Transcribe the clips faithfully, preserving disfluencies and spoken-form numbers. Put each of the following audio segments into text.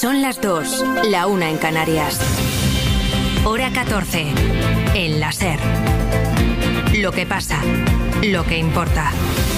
Son las dos, la una en Canarias. Hora catorce, en la SER. Lo que pasa, lo que importa.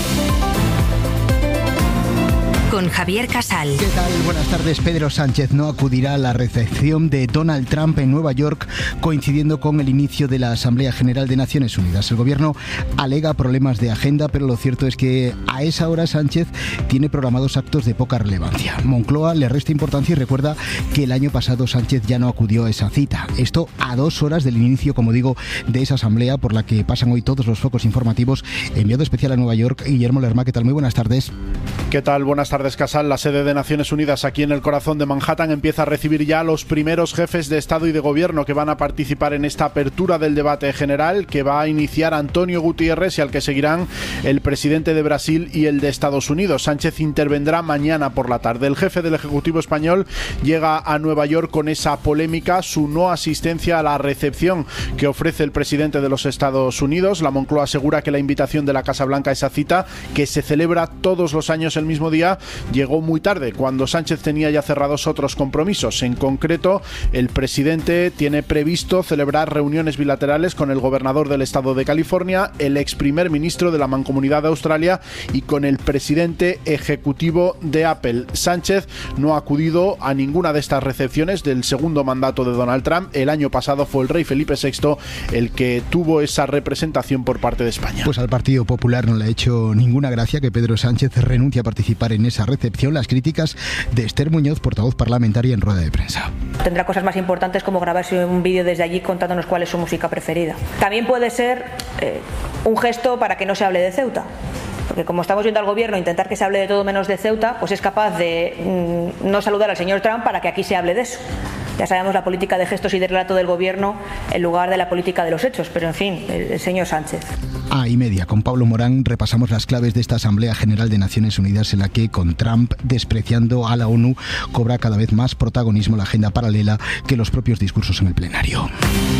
Con Javier Casal. ¿Qué tal? Buenas tardes. Pedro Sánchez no acudirá a la recepción de Donald Trump en Nueva York, coincidiendo con el inicio de la Asamblea General de Naciones Unidas. El gobierno alega problemas de agenda, pero lo cierto es que a esa hora Sánchez tiene programados actos de poca relevancia. Moncloa le resta importancia y recuerda que el año pasado Sánchez ya no acudió a esa cita. Esto a dos horas del inicio, como digo, de esa asamblea por la que pasan hoy todos los focos informativos. Enviado especial a Nueva York, Guillermo Lerma. ¿Qué tal? Muy buenas tardes. ¿Qué tal? Buenas tardes, Casal. La sede de Naciones Unidas aquí en el corazón de Manhattan empieza a recibir ya a los primeros jefes de Estado y de Gobierno que van a participar en esta apertura del debate general que va a iniciar Antonio Guterres y al que seguirán el presidente de Brasil y el de Estados Unidos. Sánchez intervendrá mañana por la tarde. El jefe del Ejecutivo español llega a Nueva York con esa polémica, su no asistencia a la recepción que ofrece el presidente de los Estados Unidos. La Moncloa asegura que la invitación de la Casa Blanca a esa cita, que se celebra todos los años el mismo día, llegó muy tarde, cuando Sánchez tenía ya cerrados otros compromisos. En concreto, el presidente tiene previsto celebrar reuniones bilaterales con el gobernador del estado de California, el ex primer ministro de la Mancomunidad de Australia y con el presidente ejecutivo de Apple. Sánchez no ha acudido a ninguna de estas recepciones del segundo mandato de Donald Trump. El año pasado fue el rey Felipe sexto el que tuvo esa representación por parte de España. Pues al Partido Popular no le ha hecho ninguna gracia que Pedro Sánchez renuncie a participar en esa recepción. Las críticas de Esther Muñoz, portavoz parlamentaria, en rueda de prensa. Tendrá cosas más importantes como grabarse un vídeo desde allí contándonos cuál es su música preferida. También puede ser eh, un gesto para que no se hable de Ceuta. Porque como estamos viendo al gobierno intentar que se hable de todo menos de Ceuta, pues es capaz de mmm, no saludar al señor Trump para que aquí se hable de eso. Ya sabemos la política de gestos y de relato del gobierno en lugar de la política de los hechos, pero en fin, el, el señor Sánchez. A y media, con Pablo Morán repasamos las claves de esta Asamblea General de Naciones Unidas en la que, con Trump despreciando a la ONU, cobra cada vez más protagonismo la agenda paralela que los propios discursos en el plenario.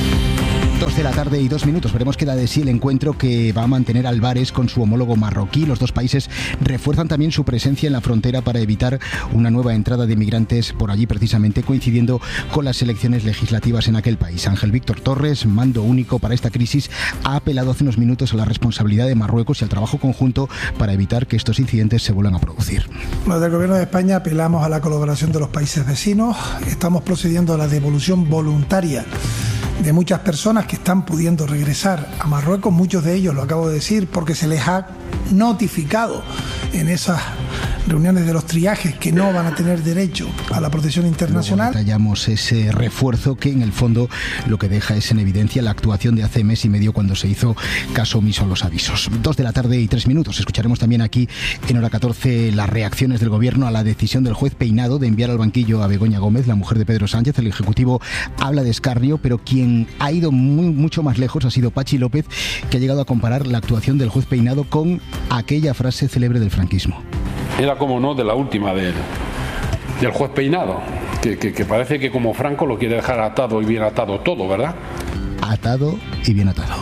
Dos de la tarde y dos minutos. Veremos qué da de sí el encuentro que va a mantener Álvarez con su homólogo marroquí. Los dos países refuerzan también su presencia en la frontera para evitar una nueva entrada de migrantes por allí, precisamente coincidiendo con las elecciones legislativas en aquel país. Ángel Víctor Torres, mando único para esta crisis, ha apelado hace unos minutos a la responsabilidad de Marruecos y al trabajo conjunto para evitar que estos incidentes se vuelvan a producir. Desde el Gobierno de España apelamos a la colaboración de los países vecinos. Estamos procediendo a la devolución voluntaria de muchas personas que están pudiendo regresar a Marruecos, muchos de ellos, lo acabo de decir, porque se les ha notificado en esas reuniones de los triajes que no van a tener derecho a la protección internacional. Luego detallamos ese refuerzo que en el fondo lo que deja es en evidencia la actuación de hace mes y medio cuando se hizo caso omiso a los avisos. Dos de la tarde y tres minutos. Escucharemos también aquí en hora catorce las reacciones del gobierno a la decisión del juez Peinado de enviar al banquillo a Begoña Gómez, la mujer de Pedro Sánchez. El Ejecutivo habla de escarnio, pero quien ha ido muy, mucho más lejos ha sido Pachi López, que ha llegado a comparar la actuación del juez Peinado con aquella frase célebre del franquismo. Era, como no, de la última del, del juez Peinado, que, que, que parece que como Franco lo quiere dejar atado y bien atado todo, ¿verdad? Atado y bien atado.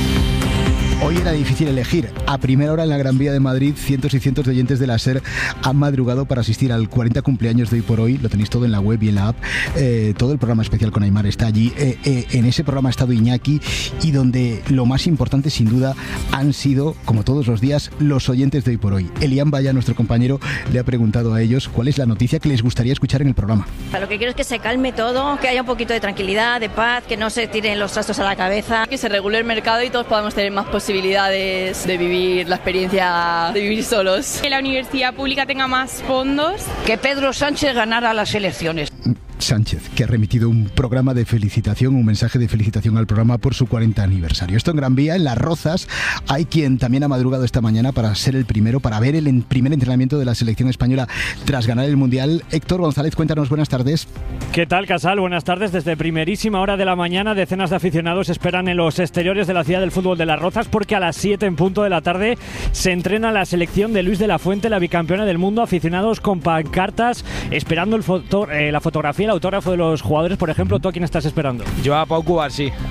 Hoy era difícil elegir. A primera hora en la Gran Vía de Madrid, cientos y cientos de oyentes de la SER han madrugado para asistir al cuarenta cumpleaños de Hoy por Hoy. Lo tenéis todo en la web y en la app. Eh, todo el programa especial con Aimar está allí. Eh, eh, en ese programa ha estado Iñaki, y donde lo más importante, sin duda, han sido, como todos los días, los oyentes de Hoy por Hoy. Elian Vaya, nuestro compañero, le ha preguntado a ellos cuál es la noticia que les gustaría escuchar en el programa. Lo que quiero es que se calme todo, que haya un poquito de tranquilidad, de paz, que no se tiren los trastos a la cabeza. Que se regule el mercado y todos podamos tener más posibilidades posibilidades de vivir la experiencia de vivir solos. Que la universidad pública tenga más fondos. Que Pedro Sánchez ganara las elecciones. Sánchez, que ha remitido un programa de felicitación, un mensaje de felicitación al programa por su cuarenta aniversario. Esto en Gran Vía, en Las Rozas, hay quien también ha madrugado esta mañana para ser el primero, para ver el primer entrenamiento de la selección española tras ganar el Mundial. Héctor González, cuéntanos, buenas tardes. ¿Qué tal, Casal? Buenas tardes. Desde primerísima hora de la mañana, decenas de aficionados esperan en los exteriores de la ciudad del fútbol de Las Rozas, porque a las siete en punto de la tarde se entrena la selección de Luis de la Fuente, la bicampeona del mundo. Aficionados con pancartas esperando el foto, eh, la fotografía, el autógrafo de los jugadores. Por ejemplo, ¿tú a quién estás esperando? Yo a Pau Cubarsí,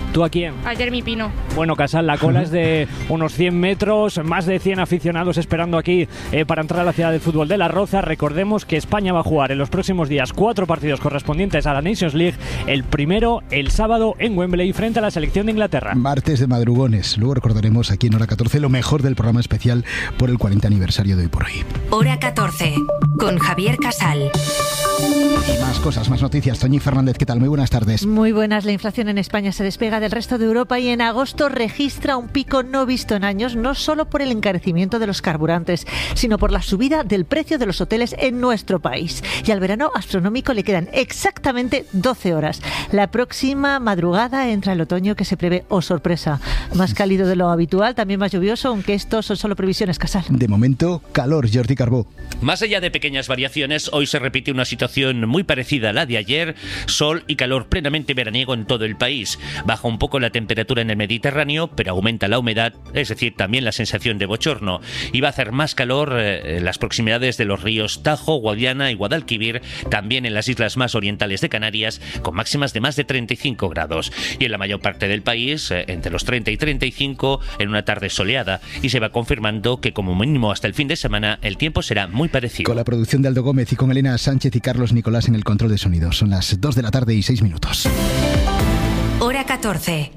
¿Tú a quién? A Jeremy Pino. Bueno, Casal, la cola es de unos cien metros, más de cien aficionados esperando aquí eh, para entrar a la ciudad del fútbol de Las Rozas. Recordemos que España va a jugar en los próximos días cuatro partidos correspondientes a la Nations League. El primero, el sábado, en Wembley, frente a la selección de Inglaterra. Martes de madrugones. Luego recordaremos aquí en Hora catorce lo mejor del programa especial por el cuarenta aniversario de Hoy por Hoy. Hora catorce, con Javier Casal. Y más cosas, más noticias. Toñi Fernández, ¿qué tal? Muy buenas tardes. Muy buenas. La inflación en España se despega del resto de Europa y en agosto registra un pico no visto en años, no solo por el encarecimiento de los carburantes, sino por la subida del precio de los hoteles en nuestro país. Y al verano astronómico le quedan exactamente doce horas. La próxima madrugada entra el otoño que se prevé, oh sorpresa, más cálido de lo habitual, también más lluvioso, aunque estos son solo previsiones, Casal. De momento, calor, Jordi Carbó. Más allá de pequeñas variaciones, hoy se repite una situación muy parecida a la de ayer, sol y calor plenamente veraniego en todo el país. Baja un poco la temperatura en el Mediterráneo, pero aumenta la humedad, es decir, también la sensación de bochorno. Y va a hacer más calor eh, en las proximidades de los ríos Tajo, Guadiana y Guadalquivir, también en las islas más orientales de Canarias, con máximas de más de treinta y cinco grados. Y en la mayor parte del país, eh, entre los treinta y treinta y cinco, en una tarde soleada. Y se va confirmando que como mínimo hasta el fin de semana el tiempo será muy parecido. Con la producción de Aldo Gómez y con Elena Sánchez y Carlos Nicolás en el control de sonido. Son las dos de la tarde y seis minutos. Hora catorce.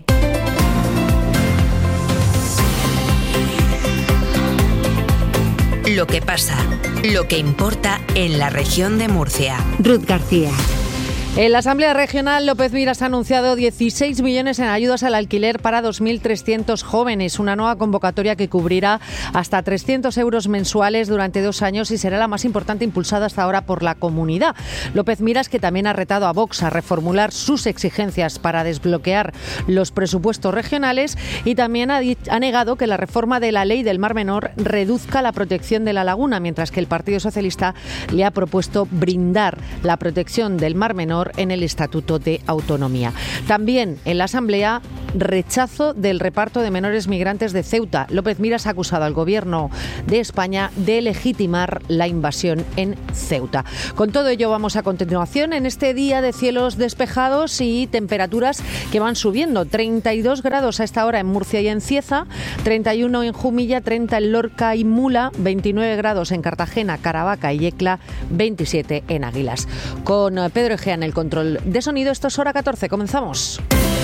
Lo que pasa, lo que importa en la región de Murcia. Ruth García. En la Asamblea Regional, López Miras ha anunciado dieciséis millones en ayudas al alquiler para dos mil trescientos jóvenes, una nueva convocatoria que cubrirá hasta trescientos euros mensuales durante dos años y será la más importante impulsada hasta ahora por la comunidad. López Miras, que también ha retado a Vox a reformular sus exigencias para desbloquear los presupuestos regionales y también ha, ha negado que la reforma de la ley del Mar Menor reduzca la protección de la laguna, mientras que el Partido Socialista le ha propuesto brindar la protección del Mar Menor en el Estatuto de Autonomía. También en la Asamblea, rechazo del reparto de menores migrantes de Ceuta. López Miras ha acusado al Gobierno de España de legitimar la invasión en Ceuta. Con todo ello vamos a continuación en este día de cielos despejados y temperaturas que van subiendo. treinta y dos grados a esta hora en Murcia y en Cieza, treinta y uno en Jumilla, treinta en Lorca y Mula, veintinueve grados en Cartagena, Caravaca y Yecla, veintisiete en Águilas. Con Pedro Egea en el control de sonido, esto es Hora catorce, comenzamos.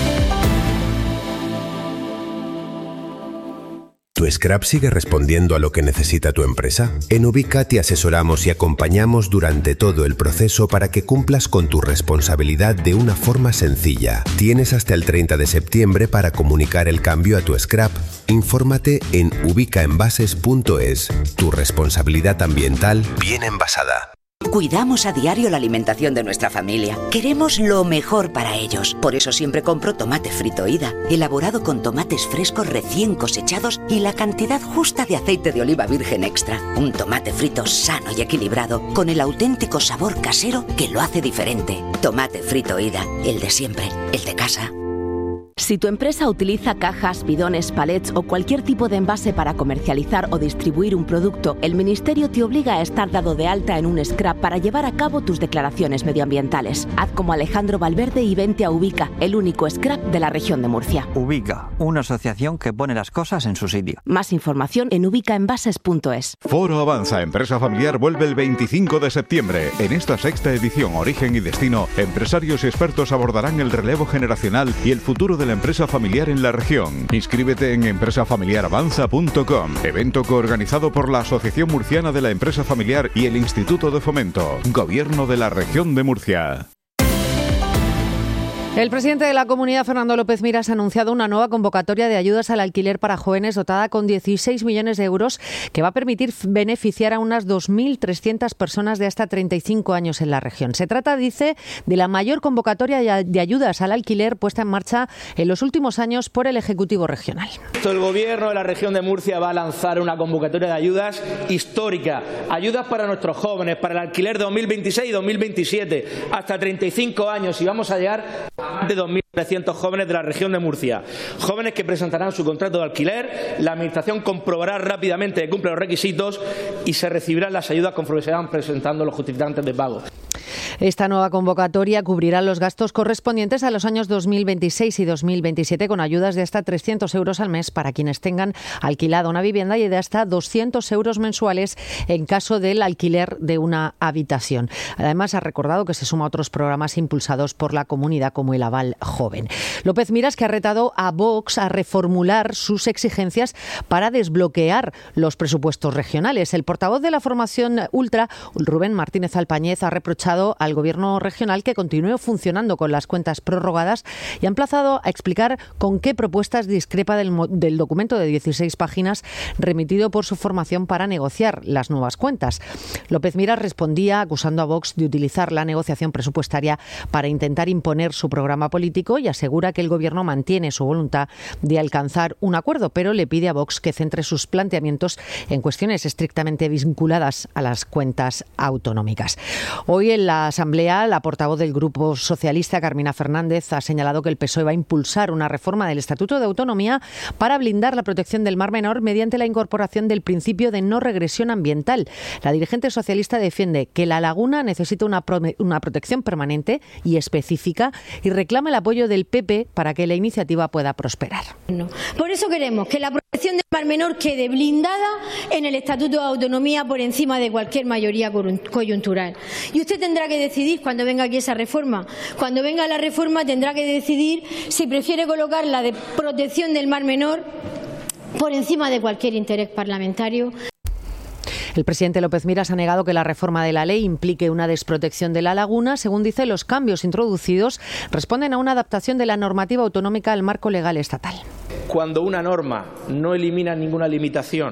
¿Tu scrap sigue respondiendo a lo que necesita tu empresa? En Ubica te asesoramos y acompañamos durante todo el proceso para que cumplas con tu responsabilidad de una forma sencilla. Tienes hasta el treinta de septiembre para comunicar el cambio a tu scrap. Infórmate en ubicaenvases punto es. Tu responsabilidad ambiental bien envasada. Cuidamos a diario la alimentación de nuestra familia. Queremos lo mejor para ellos. Por eso siempre compro tomate frito Ida, elaborado con tomates frescos recién cosechados y la cantidad justa de aceite de oliva virgen extra. Un tomate frito sano y equilibrado, con el auténtico sabor casero que lo hace diferente. Tomate frito Ida, el de siempre, el de casa. Si tu empresa utiliza cajas, bidones, palets o cualquier tipo de envase para comercializar o distribuir un producto, el Ministerio te obliga a estar dado de alta en un scrap para llevar a cabo tus declaraciones medioambientales. Haz como Alejandro Valverde y vente a Ubica, el único scrap de la región de Murcia. Ubica, una asociación que pone las cosas en su sitio. Más información en ubicaenvases punto es. Foro Avanza Empresa Familiar vuelve el veinticinco de septiembre. En esta sexta edición, Origen y Destino, empresarios y expertos abordarán el relevo generacional y el futuro de la empresa familiar en la región. Inscríbete en empresa familiar avanza punto com, evento coorganizado por la Asociación Murciana de la Empresa Familiar y el Instituto de Fomento, Gobierno de la Región de Murcia. El presidente de la Comunidad, Fernando López Miras, ha anunciado una nueva convocatoria de ayudas al alquiler para jóvenes dotada con dieciséis millones de euros que va a permitir beneficiar a unas dos mil trescientas personas de hasta treinta y cinco años en la región. Se trata, dice, de la mayor convocatoria de ayudas al alquiler puesta en marcha en los últimos años por el Ejecutivo Regional. El Gobierno de la región de Murcia va a lanzar una convocatoria de ayudas histórica. Ayudas para nuestros jóvenes, para el alquiler de dos mil veintiséis y dos mil veintisiete, hasta treinta y cinco años, y vamos a llegar a más de dos mil trescientos jóvenes de la región de Murcia. Jóvenes que presentarán su contrato de alquiler, la Administración comprobará rápidamente que cumple los requisitos y se recibirán las ayudas conforme se van presentando los justificantes de pago. Esta nueva convocatoria cubrirá los gastos correspondientes a los años dos mil veintiséis y dos mil veintisiete con ayudas de hasta trescientos euros al mes para quienes tengan alquilada una vivienda y de hasta doscientos euros mensuales en caso del alquiler de una habitación. Además, ha recordado que se suma a otros programas impulsados por la comunidad como el Aval Joven. López Miras, que ha retado a Vox a reformular sus exigencias para desbloquear los presupuestos regionales. El portavoz de la formación ultra, Rubén Martínez Alpañez, ha reprochado al Gobierno regional que continúe funcionando con las cuentas prorrogadas y ha emplazado a explicar con qué propuestas discrepa del, del documento de dieciséis páginas remitido por su formación para negociar las nuevas cuentas. López Miras respondía acusando a Vox de utilizar la negociación presupuestaria para intentar imponer su programa político y asegura que el Gobierno mantiene su voluntad de alcanzar un acuerdo, pero le pide a Vox que centre sus planteamientos en cuestiones estrictamente vinculadas a las cuentas autonómicas. Hoy en la Asamblea, la portavoz del Grupo Socialista, Carmina Fernández, ha señalado que el P S O E va a impulsar una reforma del Estatuto de Autonomía para blindar la protección del Mar Menor mediante la incorporación del principio de no regresión ambiental. La dirigente socialista defiende que la laguna necesita una, pro- una protección permanente y específica y reclama el apoyo del P P para que la iniciativa pueda prosperar. No. Por eso queremos que la protección del Mar Menor quede blindada en el Estatuto de Autonomía por encima de cualquier mayoría coyuntural. Y usted tendrá que decidir cuando venga aquí esa reforma. Cuando venga la reforma tendrá que decidir si prefiere colocar la de protección del Mar Menor por encima de cualquier interés parlamentario. El presidente López Miras ha negado que la reforma de la ley implique una desprotección de la laguna. Según dice, los cambios introducidos responden a una adaptación de la normativa autonómica al marco legal estatal. Cuando una norma no elimina ninguna limitación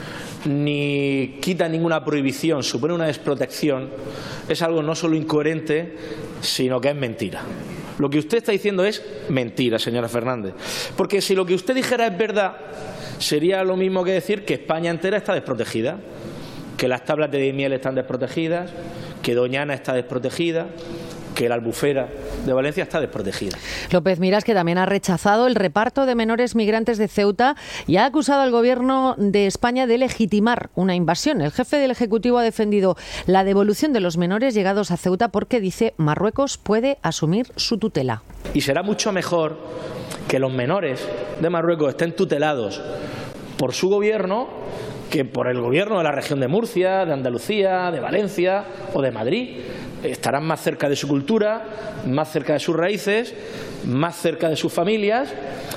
ni quita ninguna prohibición, supone una desprotección, es algo no solo incoherente, sino que es mentira. Lo que usted está diciendo es mentira, señora Fernández. Porque si lo que usted dijera es verdad, sería lo mismo que decir que España entera está desprotegida, que las tablas de miel están desprotegidas, que Doñana está desprotegida, que la Albufera de Valencia está desprotegida. López Miras, que también ha rechazado el reparto de menores migrantes de Ceuta y ha acusado al Gobierno de España de legitimar una invasión. El jefe del Ejecutivo ha defendido la devolución de los menores llegados a Ceuta porque, dice, Marruecos puede asumir su tutela. Y será mucho mejor que los menores de Marruecos estén tutelados por su Gobierno que por el Gobierno de la región de Murcia, de Andalucía, de Valencia o de Madrid. Estarán más cerca de su cultura, más cerca de sus raíces, más cerca de sus familias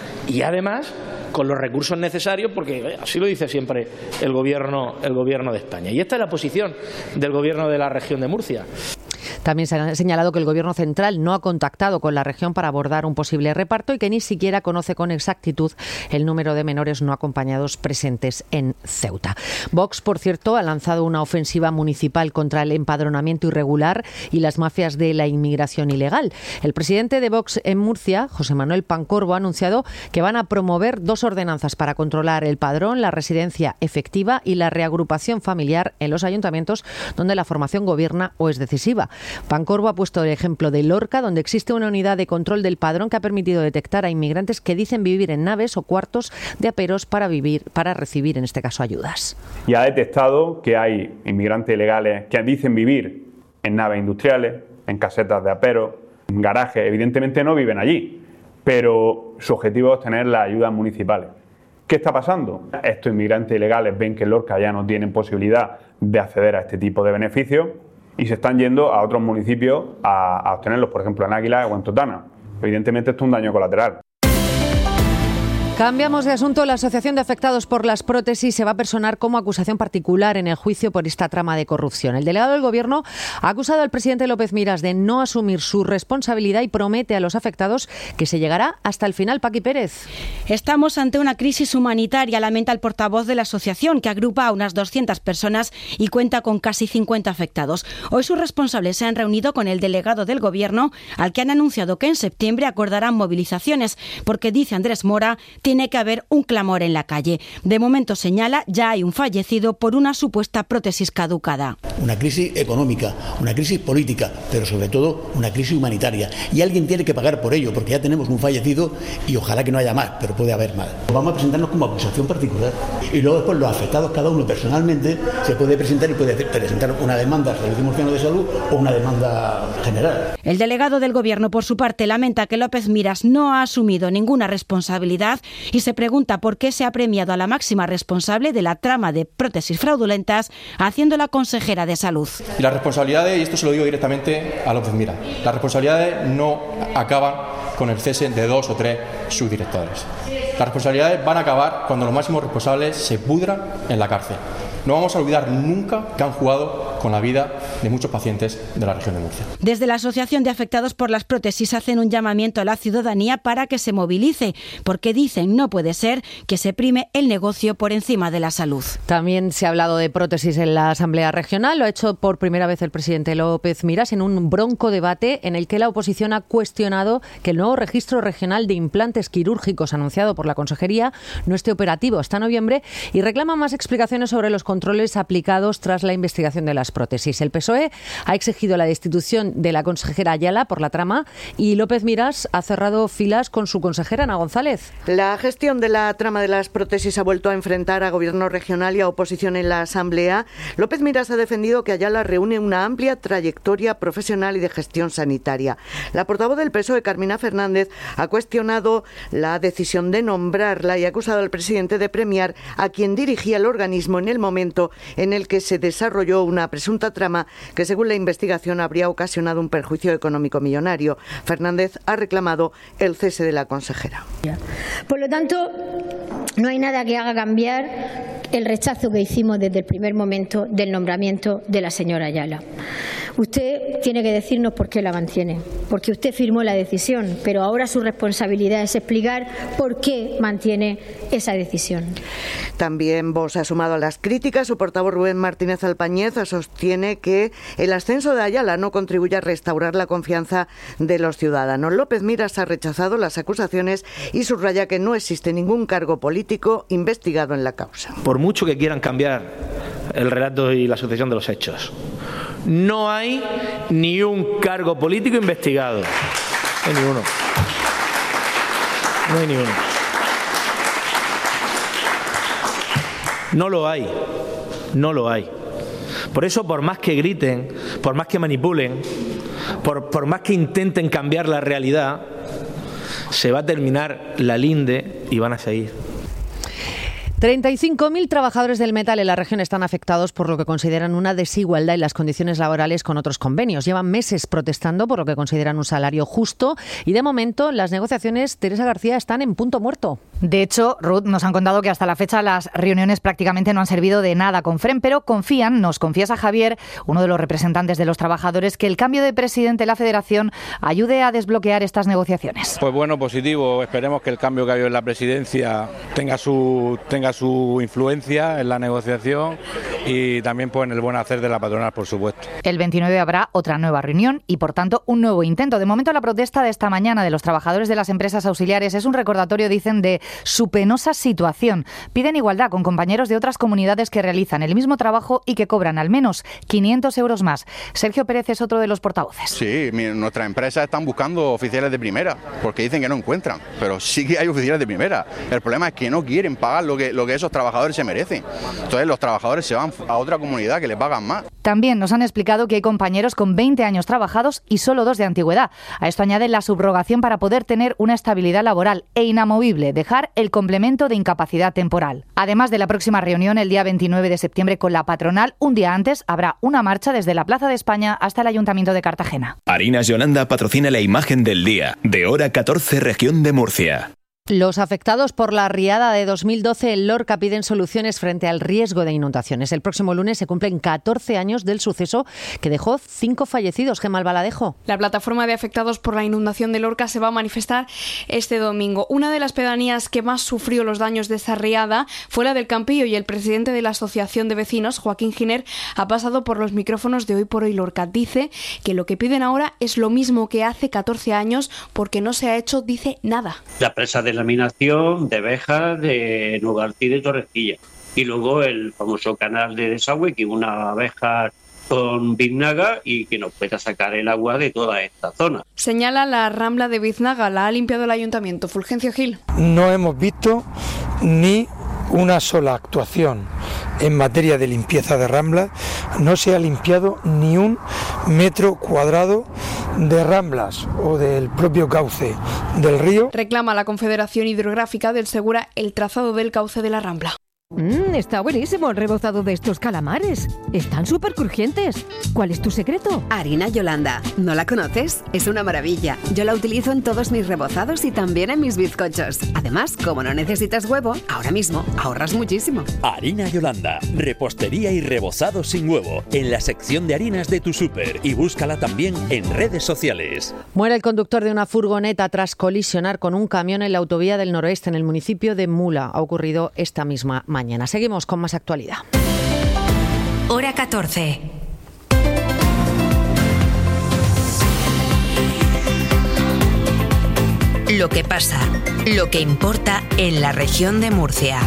y además con los recursos necesarios, porque así lo dice siempre el gobierno, el gobierno de España. Y esta es la posición del Gobierno de la región de Murcia. También se ha señalado que el Gobierno central no ha contactado con la región para abordar un posible reparto y que ni siquiera conoce con exactitud el número de menores no acompañados presentes en Ceuta. Vox, por cierto, ha lanzado una ofensiva municipal contra el empadronamiento irregular y las mafias de la inmigración ilegal. El presidente de Vox en Murcia, José Manuel Pancorbo, ha anunciado que van a promover dos ordenanzas para controlar el padrón, la residencia efectiva y la reagrupación familiar en los ayuntamientos donde la formación gobierna o es decisiva. Pancorbo ha puesto el ejemplo de Lorca, donde existe una unidad de control del padrón que ha permitido detectar a inmigrantes que dicen vivir en naves o cuartos de aperos para vivir, para recibir, en este caso, ayudas. Y ha detectado que hay inmigrantes ilegales que dicen vivir en naves industriales, en casetas de aperos, en garajes. Evidentemente no viven allí, pero su objetivo es obtener las ayudas municipales. ¿Qué está pasando? Estos inmigrantes ilegales ven que en Lorca ya no tienen posibilidad de acceder a este tipo de beneficios y se están yendo a otros municipios a, a obtenerlos, por ejemplo en Águila o en Totana. Evidentemente esto es un daño colateral. Cambiamos de asunto. La Asociación de Afectados por las Prótesis se va a personar como acusación particular en el juicio por esta trama de corrupción. El delegado del Gobierno ha acusado al presidente López Miras de no asumir su responsabilidad y promete a los afectados que se llegará hasta el final. Paqui Pérez. Estamos ante una crisis humanitaria, lamenta el portavoz de la asociación, que agrupa a unas doscientas personas y cuenta con casi cincuenta afectados. Hoy sus responsables se han reunido con el delegado del Gobierno, al que han anunciado que en septiembre acordarán movilizaciones, porque, dice Andrés Mora, tiene que haber un clamor en la calle. De momento, señala, ya hay un fallecido por una supuesta prótesis caducada. Una crisis económica, una crisis política, pero sobre todo una crisis humanitaria. Y alguien tiene que pagar por ello, porque ya tenemos un fallecido y ojalá que no haya más, pero puede haber más. Vamos a presentarnos como acusación particular. Y luego después los afectados, cada uno personalmente, se puede presentar y puede presentar una demanda al Servicio Murciano de Salud o una demanda general. El delegado del Gobierno, por su parte, lamenta que López Miras no ha asumido ninguna responsabilidad y se pregunta por qué se ha premiado a la máxima responsable de la trama de prótesis fraudulentas, haciéndola consejera de Salud. Y las responsabilidades, y esto se lo digo directamente a López Miras, las responsabilidades no acaban con el cese de dos o tres subdirectores. Las responsabilidades van a acabar cuando los máximos responsables se pudran en la cárcel. No vamos a olvidar nunca que han jugado con la vida de muchos pacientes de la región de Murcia. Desde la Asociación de Afectados por las Prótesis hacen un llamamiento a la ciudadanía para que se movilice, porque dicen no puede ser que se prime el negocio por encima de la salud. También se ha hablado de prótesis en la Asamblea Regional. Lo ha hecho por primera vez el presidente López Miras en un bronco debate en el que la oposición ha cuestionado que el nuevo registro regional de implantes quirúrgicos anunciado por la Consejería no esté operativo hasta noviembre y reclama más explicaciones sobre los controles aplicados tras la investigación de las prótesis. El P S O E ha exigido la destitución de la consejera Ayala por la trama y López Miras ha cerrado filas con su consejera Ana González. La gestión de la trama de las prótesis ha vuelto a enfrentar a Gobierno regional y a oposición en la Asamblea. López Miras ha defendido que Ayala reúne una amplia trayectoria profesional y de gestión sanitaria. La portavoz del P S O E, Carmina Fernández, ha cuestionado la decisión de nombrarla y ha acusado al presidente de premiar a quien dirigía el organismo en el momento en el que se desarrolló una presunta trama que, según la investigación, habría ocasionado un perjuicio económico millonario. Fernández ha reclamado el cese de la consejera. Por lo tanto, no hay nada que haga cambiar el rechazo que hicimos desde el primer momento del nombramiento de la señora Ayala. Usted tiene que decirnos por qué la mantiene, porque usted firmó la decisión, pero ahora su responsabilidad es explicar por qué mantiene esa decisión. También Vox ha sumado a las críticas. Su portavoz Rubén Martínez Alpañez sostiene que el ascenso de Ayala no contribuye a restaurar la confianza de los ciudadanos. López Miras ha rechazado las acusaciones y subraya que no existe ningún cargo político investigado en la causa. Por mucho que quieran cambiar el relato y la sucesión de los hechos, no hay ni un cargo político investigado. No hay ni uno. No hay ni uno. No lo hay. No lo hay. Por eso, por más que griten, por más que manipulen, por, por más que intenten cambiar la realidad, se va a terminar la linde y van a seguir. treinta y cinco mil trabajadores del metal en la región están afectados por lo que consideran una desigualdad en las condiciones laborales con otros convenios. Llevan meses protestando por lo que consideran un salario justo y de momento las negociaciones, Teresa García, están en punto muerto. De hecho, Ruth, nos han contado que hasta la fecha las reuniones prácticamente no han servido de nada con F R E M, pero confían, nos confiesa Javier, uno de los representantes de los trabajadores, que el cambio de presidente de la Federación ayude a desbloquear estas negociaciones. Pues bueno, positivo. Esperemos que el cambio que ha habido en la presidencia tenga su tenga su influencia en la negociación y también pues, en el buen hacer de la patronal, por supuesto. El veintinueve habrá otra nueva reunión y, por tanto, un nuevo intento. De momento, la protesta de esta mañana de los trabajadores de las empresas auxiliares es un recordatorio, dicen, de su penosa situación. Piden igualdad con compañeros de otras comunidades que realizan el mismo trabajo y que cobran al menos quinientos euros más. Sergio Pérez es otro de los portavoces. Sí, nuestras empresas están buscando oficiales de primera porque dicen que no encuentran, pero sí que hay oficiales de primera. El problema es que no quieren pagar lo que, lo que esos trabajadores se merecen. Entonces los trabajadores se van a otra comunidad que les pagan más. También nos han explicado que hay compañeros con veinte años trabajados y solo dos de antigüedad. A esto añaden la subrogación para poder tener una estabilidad laboral e inamovible, dejar el complemento de incapacidad temporal. Además de la próxima reunión el día veintinueve de septiembre con la patronal, un día antes habrá una marcha desde la Plaza de España hasta el Ayuntamiento de Cartagena. Harinas Yolanda patrocina la imagen del día, de hora catorce, región de Murcia. Los afectados por la riada de dos mil doce en Lorca piden soluciones frente al riesgo de inundaciones. El próximo lunes se cumplen catorce años del suceso que dejó cinco fallecidos. Gemma Albaladejo. La plataforma de afectados por la inundación de Lorca se va a manifestar este domingo. Una de las pedanías que más sufrió los daños de esa riada fue la del Campillo y el presidente de la Asociación de Vecinos, Joaquín Giner, ha pasado por los micrófonos de Hoy por Hoy Lorca. Dice que lo que piden ahora es lo mismo que hace catorce años porque no se ha hecho, dice, nada. La presa de contaminación de Béjar, de Nueva García y de Torrecilla. Y luego el famoso canal de desagüe, que una Béjar con Biznaga y que nos pueda sacar el agua de toda esta zona. Señala la Rambla de Biznaga, la ha limpiado el ayuntamiento. Fulgencio Gil. No hemos visto ni una sola actuación en materia de limpieza de Ramblas, no se ha limpiado ni un metro cuadrado de Ramblas o del propio cauce del río. Reclama la Confederación Hidrográfica del Segura el trazado del cauce de la Rambla. Mmm, está buenísimo el rebozado de estos calamares. Están súper crujientes. ¿Cuál es tu secreto? Harina Yolanda. ¿No la conoces? Es una maravilla. Yo la utilizo en todos mis rebozados y también en mis bizcochos. Además, como no necesitas huevo, ahora mismo ahorras muchísimo. Harina Yolanda. Repostería y rebozado sin huevo. En la sección de harinas de tu súper. Y búscala también en redes sociales. Muere el conductor de una furgoneta tras colisionar con un camión en la autovía del noroeste en el municipio de Mula. Ha ocurrido esta misma mañana. Mañana seguimos con más actualidad. Hora catorce. Lo que pasa, lo que importa en la región de Murcia.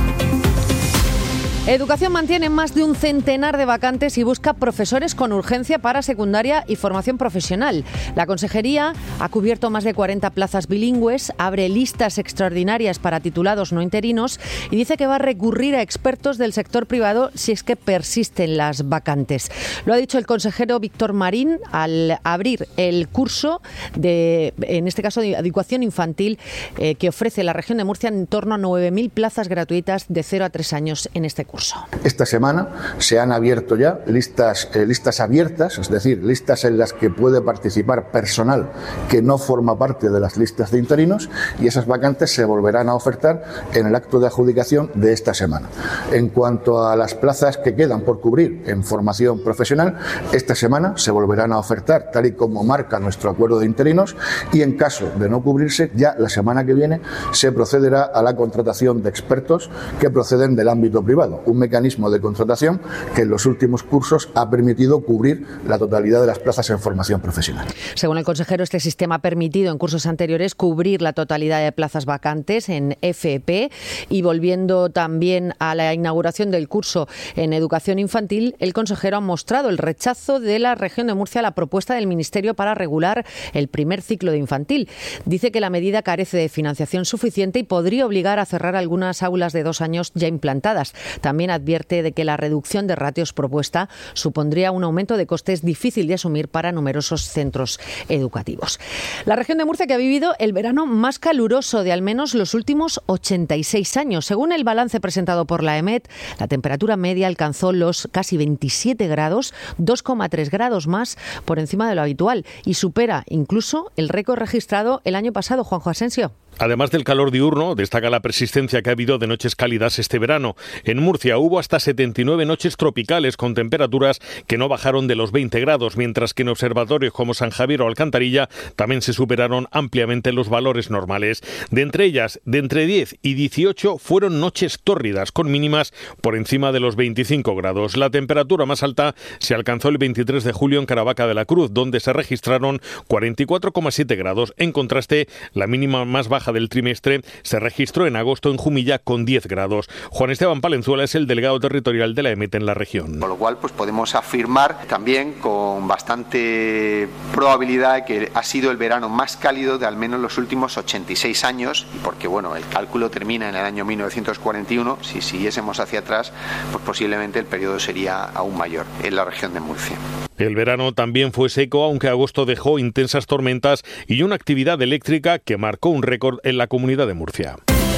Educación mantiene más de un centenar de vacantes y busca profesores con urgencia para secundaria y formación profesional. La Consejería ha cubierto más de cuarenta plazas bilingües, abre listas extraordinarias para titulados no interinos y dice que va a recurrir a expertos del sector privado si es que persisten las vacantes. Lo ha dicho el consejero Víctor Marín al abrir el curso de, en este caso, de educación infantil eh, que ofrece la región de Murcia en torno a nueve mil plazas gratuitas de cero a tres años en este curso. Esta semana se han abierto ya listas, eh, listas abiertas, es decir, listas en las que puede participar personal que no forma parte de las listas de interinos, y esas vacantes se volverán a ofertar en el acto de adjudicación de esta semana. En cuanto a las plazas que quedan por cubrir en formación profesional, esta semana se volverán a ofertar tal y como marca nuestro acuerdo de interinos, y en caso de no cubrirse, ya la semana que viene se procederá a la contratación de expertos que proceden del ámbito privado. Un mecanismo de contratación que en los últimos cursos ha permitido cubrir la totalidad de las plazas en formación profesional. Según el consejero, este sistema ha permitido en cursos anteriores cubrir la totalidad de plazas vacantes en F E P, y volviendo también a la inauguración del curso en educación infantil, el consejero ha mostrado el rechazo de la región de Murcia a la propuesta del Ministerio para regular el primer ciclo de infantil. Dice que la medida carece de financiación suficiente y podría obligar a cerrar algunas aulas de dos años ya implantadas. También advierte de que la reducción de ratios propuesta supondría un aumento de costes difícil de asumir para numerosos centros educativos. La región de Murcia, que ha vivido el verano más caluroso de al menos los últimos ochenta y seis años. Según el balance presentado por la EMET, la temperatura media alcanzó los casi veintisiete grados, dos coma tres grados más por encima de lo habitual, y supera incluso el récord registrado el año pasado. Juanjo Asensio. Además del calor diurno, destaca la persistencia que ha habido de noches cálidas este verano. En Murcia hubo hasta setenta y nueve noches tropicales con temperaturas que no bajaron de los veinte grados, mientras que en observatorios como San Javier o Alcantarilla también se superaron ampliamente los valores normales. De entre ellas, de entre diez y dieciocho fueron noches tórridas, con mínimas por encima de los veinticinco grados. La temperatura más alta se alcanzó el veintitrés de julio en Caravaca de la Cruz, donde se registraron cuarenta y cuatro coma siete grados. En contraste, la mínima más baja del trimestre se registró en agosto en Jumilla con diez grados. Juan Esteban Palenzuela es el delegado territorial de la EMET en la región. Con lo cual, pues podemos afirmar también con bastante probabilidad que ha sido el verano más cálido de al menos los últimos ochenta y seis años, y porque bueno, el cálculo termina en el año mil novecientos cuarenta y uno, si siguiésemos hacia atrás, pues posiblemente el periodo sería aún mayor en la región de Murcia. El verano también fue seco, aunque agosto dejó intensas tormentas y una actividad eléctrica que marcó un récord en la comunidad de Murcia.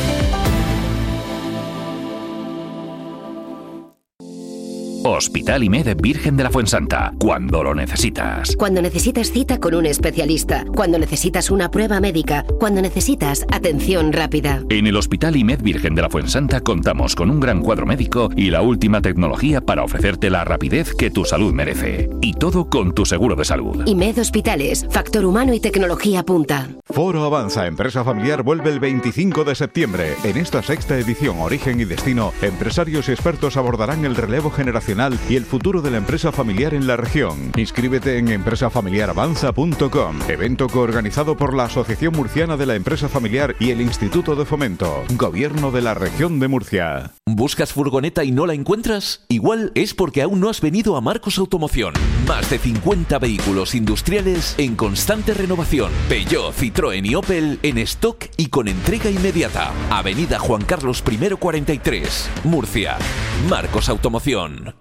Hospital IMED Virgen de la Fuensanta, cuando lo necesitas. Cuando necesitas cita con un especialista, cuando necesitas una prueba médica, cuando necesitas atención rápida. En el Hospital IMED Virgen de la Fuensanta contamos con un gran cuadro médico y la última tecnología para ofrecerte la rapidez que tu salud merece. Y todo con tu seguro de salud. IMED Hospitales, factor humano y tecnología punta. Foro Avanza Empresa Familiar vuelve el veinticinco de septiembre. En esta sexta edición Origen y Destino, empresarios y expertos abordarán el relevo generacional y el futuro de la empresa familiar en la región. Inscríbete en empresa familiar avanza punto com, evento coorganizado por la Asociación Murciana de la Empresa Familiar y el Instituto de Fomento, Gobierno de la Región de Murcia. ¿Buscas furgoneta y no la encuentras? Igual es porque aún no has venido a Marcos Automoción. Más de cincuenta vehículos industriales en constante renovación. Peugeot, Citroën y Opel en stock y con entrega inmediata. Avenida Juan Carlos primero cuarenta y tres, Murcia. Marcos Automoción.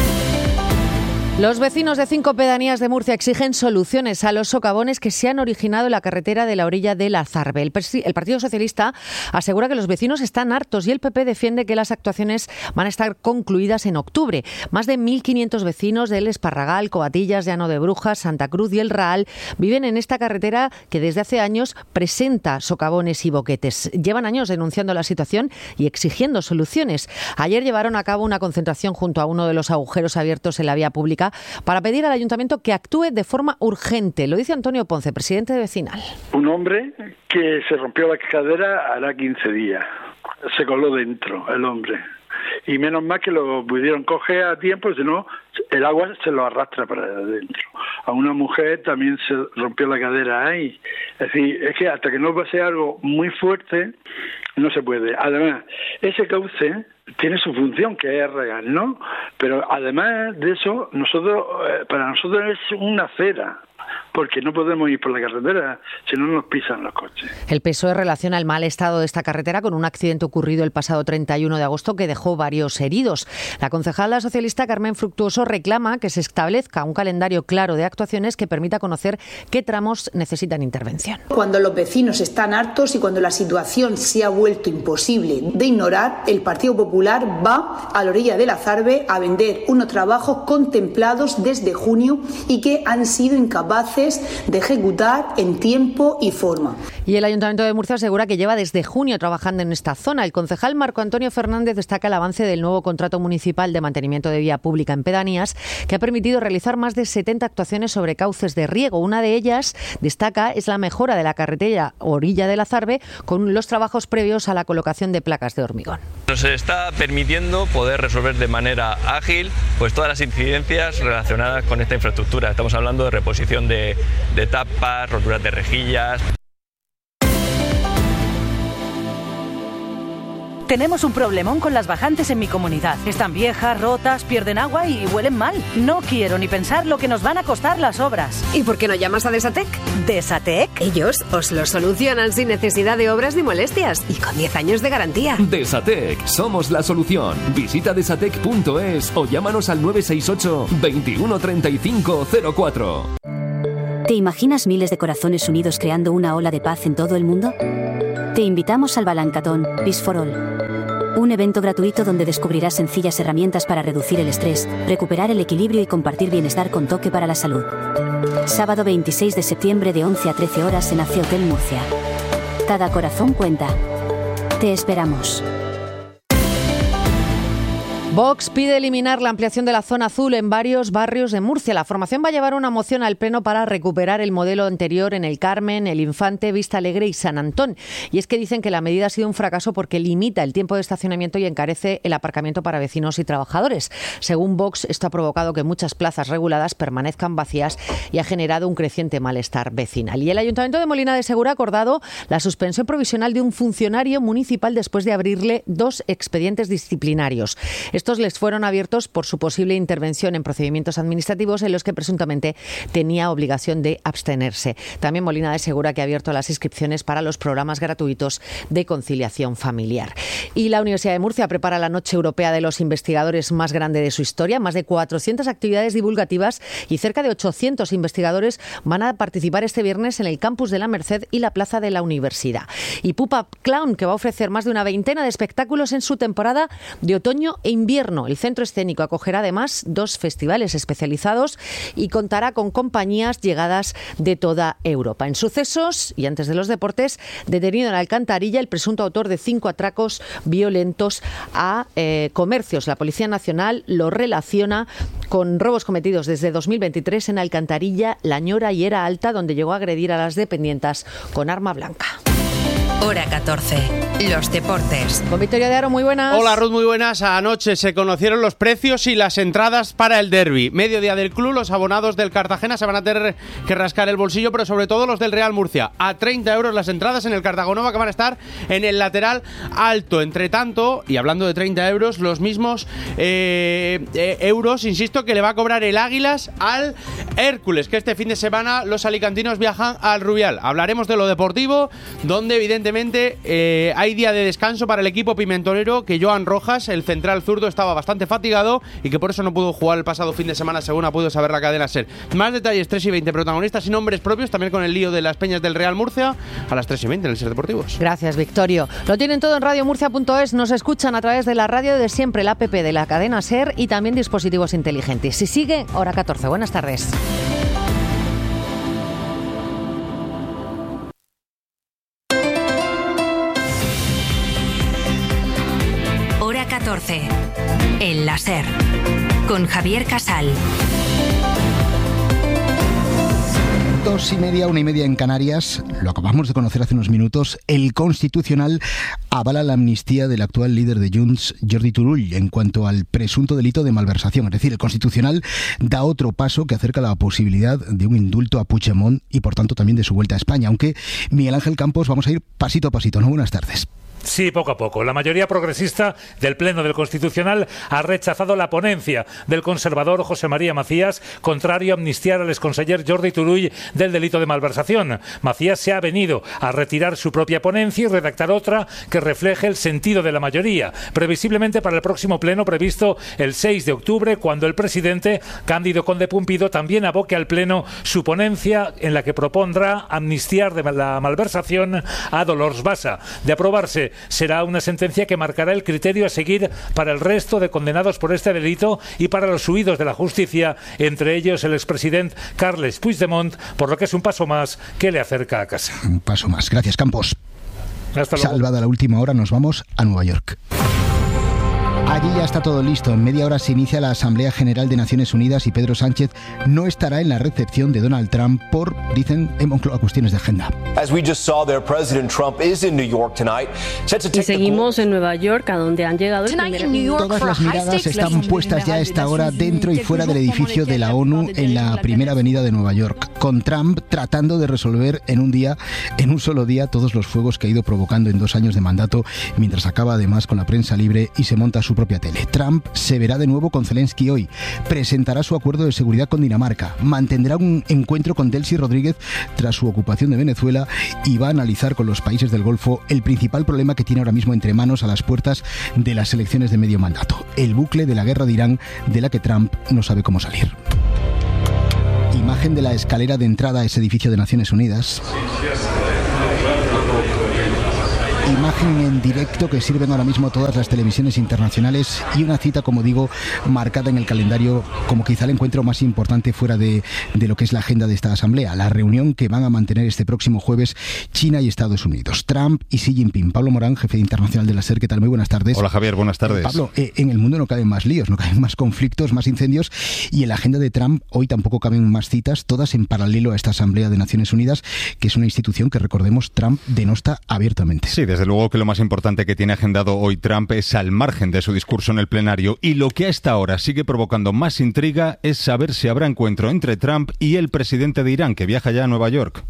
Los vecinos de cinco pedanías de Murcia exigen soluciones a los socavones que se han originado en la carretera de la orilla de la Zarbe. El, el Partido Socialista asegura que los vecinos están hartos y el P P defiende que las actuaciones van a estar concluidas en octubre. Más de mil quinientos vecinos del Esparragal, Coatillas, Llano de Brujas, Santa Cruz y El Raal viven en esta carretera que desde hace años presenta socavones y boquetes. Llevan años denunciando la situación y exigiendo soluciones. Ayer llevaron a cabo una concentración junto a uno de los agujeros abiertos en la vía pública para pedir al ayuntamiento que actúe de forma urgente. Lo dice Antonio Ponce, presidente de Vecinal. Un hombre que se rompió la cadera hará quince días. Se coló dentro el hombre. Y menos mal que lo pudieron coger a tiempo, si no, el agua se lo arrastra para adentro. A una mujer también se rompió la cadera ahí. Es decir, es que hasta que no pase algo muy fuerte, no se puede. Además, ese cauce tiene su función, que es real, ¿no? Pero además de eso, nosotros, eh, para nosotros es una acera, porque no podemos ir por la carretera, si no nos pisan los coches. El P S O E relaciona el mal estado de esta carretera con un accidente ocurrido el pasado treinta y uno de agosto que dejó varios heridos. La concejala socialista Carmen Fructuoso reclama que se establezca un calendario claro de actuaciones que permita conocer qué tramos necesitan intervención. Cuando los vecinos están hartos y cuando la situación se ha vuelto imposible de ignorar, el Partido Popular va a la orilla de la Zarbe a vender unos trabajos contemplados desde junio y que han sido incapaces de ejecutar en tiempo y forma. Y el Ayuntamiento de Murcia asegura que lleva desde junio trabajando en esta zona. El concejal Marco Antonio Fernández destaca el avance del nuevo contrato municipal de mantenimiento de vía pública en pedanías, que ha permitido realizar más de setenta actuaciones sobre cauces de riego. Una de ellas, destaca, es la mejora de la carretera orilla de la Zarbe con los trabajos previos a la colocación de placas de hormigón. Nos está permitiendo poder resolver de manera ágil pues todas las incidencias relacionadas con esta infraestructura. Estamos hablando de reposición de, de tapas, roturas de rejillas. Tenemos un problemón con las bajantes en mi comunidad. Están viejas, rotas, pierden agua y huelen mal. No quiero ni pensar lo que nos van a costar las obras. ¿Y por qué no llamas a Desatec? ¿Desatec? Ellos os lo solucionan sin necesidad de obras ni molestias y con diez años de garantía. Desatec, somos la solución. Visita desatec punto es o llámanos al nueve seis ocho, veintiuno treinta y cinco cero cuatro. ¿Te imaginas miles de corazones unidos creando una ola de paz en todo el mundo? Te invitamos al Balancatón Peace for All, un evento gratuito donde descubrirás sencillas herramientas para reducir el estrés, recuperar el equilibrio y compartir bienestar con toque para la salud. Sábado veintiséis de septiembre de once a trece horas en A C E Hotel Murcia. Cada corazón cuenta. Te esperamos. Vox pide eliminar la ampliación de la zona azul en varios barrios de Murcia. La formación va a llevar una moción al Pleno para recuperar el modelo anterior en El Carmen, El Infante, Vista Alegre y San Antón. Y es que dicen que la medida ha sido un fracaso porque limita el tiempo de estacionamiento y encarece el aparcamiento para vecinos y trabajadores. Según Vox, esto ha provocado que muchas plazas reguladas permanezcan vacías y ha generado un creciente malestar vecinal. Y el Ayuntamiento de Molina de Segura ha acordado la suspensión provisional de un funcionario municipal después de abrirle dos expedientes disciplinarios. Estos les fueron abiertos por su posible intervención en procedimientos administrativos en los que presuntamente tenía obligación de abstenerse. También Molina de Segura que ha abierto las inscripciones para los programas gratuitos de conciliación familiar. Y la Universidad de Murcia prepara la Noche Europea de los Investigadores más grande de su historia. Más de cuatrocientas actividades divulgativas y cerca de ochocientos investigadores van a participar este viernes en el campus de la Merced y la plaza de la Universidad. Y Pupa Clown, que va a ofrecer más de una veintena de espectáculos en su temporada de otoño e invierno. invierno. El centro escénico acogerá además dos festivales especializados y contará con compañías llegadas de toda Europa. En sucesos y antes de los deportes, detenido en Alcantarilla el presunto autor de cinco atracos violentos a eh, comercios. La Policía Nacional lo relaciona con robos cometidos desde dos mil veintitrés en Alcantarilla, La Ñora y Era Alta, donde llegó a agredir a las dependientas con arma blanca. Hora catorce. Los deportes. Con Victoria de Aro, muy buenas. Hola Ruth, muy buenas. Anoche se conocieron los precios y las entradas para el derbi. Mediodía del club, los abonados del Cartagena se van a tener que rascar el bolsillo, pero sobre todo los del Real Murcia. A treinta euros las entradas en el Cartagonova, que van a estar en el lateral alto. Entre tanto, y hablando de treinta euros, los mismos eh, eh, euros, insisto, que le va a cobrar el Águilas al Hércules, que este fin de semana los alicantinos viajan al Rubial. Hablaremos de lo deportivo, donde evidentemente eh, hay día de descanso para el equipo pimentonero, que Joan Rojas, el central zurdo, estaba bastante fatigado y que por eso no pudo jugar el pasado fin de semana, según ha podido saber la cadena SER. Más detalles, tres y veinte, protagonistas y nombres propios, también con el lío de las peñas del Real Murcia, a las tres y veinte en el SER Deportivos. Gracias, Victorio. Lo tienen todo en radio murcia punto es, nos escuchan a través de la radio de siempre, la app de la cadena SER y también dispositivos inteligentes. Si sigue, hora catorce. Buenas tardes. catorce. El La SER. Con Javier Casal. Dos y media, una y media en Canarias. Lo acabamos de conocer hace unos minutos. El Constitucional avala la amnistía del actual líder de Junts, Jordi Turull, en cuanto al presunto delito de malversación. Es decir, el Constitucional da otro paso que acerca la posibilidad de un indulto a Puigdemont y, por tanto, también de su vuelta a España. Aunque, Miguel Ángel Campos, vamos a ir pasito a pasito, ¿no? Buenas tardes. Sí, poco a poco. La mayoría progresista del Pleno del Constitucional ha rechazado la ponencia del conservador José María Macías, contrario a amnistiar al exconseller Jordi Turull del delito de malversación. Macías se ha venido a retirar su propia ponencia y redactar otra que refleje el sentido de la mayoría, previsiblemente para el próximo pleno previsto el seis de octubre, cuando el presidente Cándido Conde Pumpido también aboque al pleno su ponencia en la que propondrá amnistiar de la malversación a Dolors Bassa. De aprobarse, será una sentencia que marcará el criterio a seguir para el resto de condenados por este delito y para los huidos de la justicia, entre ellos el expresidente Carles Puigdemont, por lo que es un paso más que le acerca a casa. Un paso más. Gracias, Campos. Hasta luego. Salvada la última hora, nos vamos a Nueva York. Allí ya está todo listo. En media hora se inicia la Asamblea General de Naciones Unidas y Pedro Sánchez no estará en la recepción de Donald Trump por, dicen, en Moncloa, cuestiones de agenda. Y seguimos en Nueva York, a donde han llegado el primer... Todas las miradas están puestas ya a esta hora dentro y fuera del edificio de la ONU en la primera avenida de Nueva York, con Trump tratando de resolver en un día, en un solo día, todos los fuegos que ha ido provocando en dos años de mandato, mientras acaba además con la prensa libre y se monta su propia tele. Trump se verá de nuevo con Zelensky hoy, presentará su acuerdo de seguridad con Dinamarca, mantendrá un encuentro con Delcy Rodríguez tras su ocupación de Venezuela y va a analizar con los países del Golfo el principal problema que tiene ahora mismo entre manos a las puertas de las elecciones de medio mandato, el bucle de la guerra de Irán, de la que Trump no sabe cómo salir. Imagen de la escalera de entrada a ese edificio de Naciones Unidas. Imagen en directo que sirven ahora mismo todas las televisiones internacionales y una cita, como digo, marcada en el calendario como quizá el encuentro más importante fuera de, de lo que es la agenda de esta asamblea, la reunión que van a mantener este próximo jueves China y Estados Unidos, Trump y Xi Jinping. Pablo Morán, jefe internacional de la SER, ¿qué tal? Muy buenas tardes. Hola Javier, buenas tardes. Eh, Pablo, eh, en el mundo no caben más líos, no caben más conflictos, más incendios y en la agenda de Trump hoy tampoco caben más citas, todas en paralelo a esta asamblea de Naciones Unidas, que es una institución que, recordemos, Trump denosta abiertamente. Sí, desde luego que lo más importante que tiene agendado hoy Trump es al margen de su discurso en el plenario, y lo que a esta hora sigue provocando más intriga es saber si habrá encuentro entre Trump y el presidente de Irán, que viaja ya a Nueva York.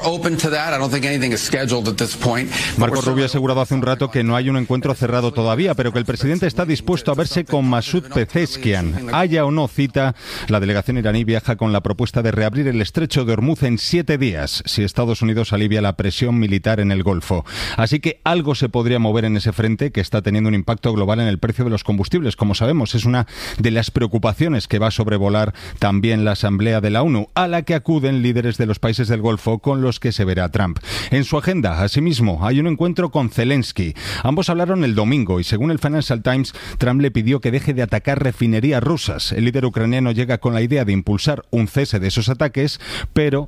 Marco Rubio ha asegurado hace un rato que no hay un encuentro cerrado todavía, pero que el presidente está dispuesto a verse con Masoud Pezeshkian. Haya o no cita, la delegación iraní viaja con la propuesta de reabrir el estrecho de Hormuz en siete días, si Estados Unidos alivia la presión militar en el Golfo. Así que que algo se podría mover en ese frente que está teniendo un impacto global en el precio de los combustibles. Como sabemos, es una de las preocupaciones que va a sobrevolar también la Asamblea de la ONU, a la que acuden líderes de los países del Golfo con los que se verá Trump. En su agenda, asimismo, hay un encuentro con Zelensky. Ambos hablaron el domingo y, según el Financial Times, Trump le pidió que deje de atacar refinerías rusas. El líder ucraniano llega con la idea de impulsar un cese de esos ataques, pero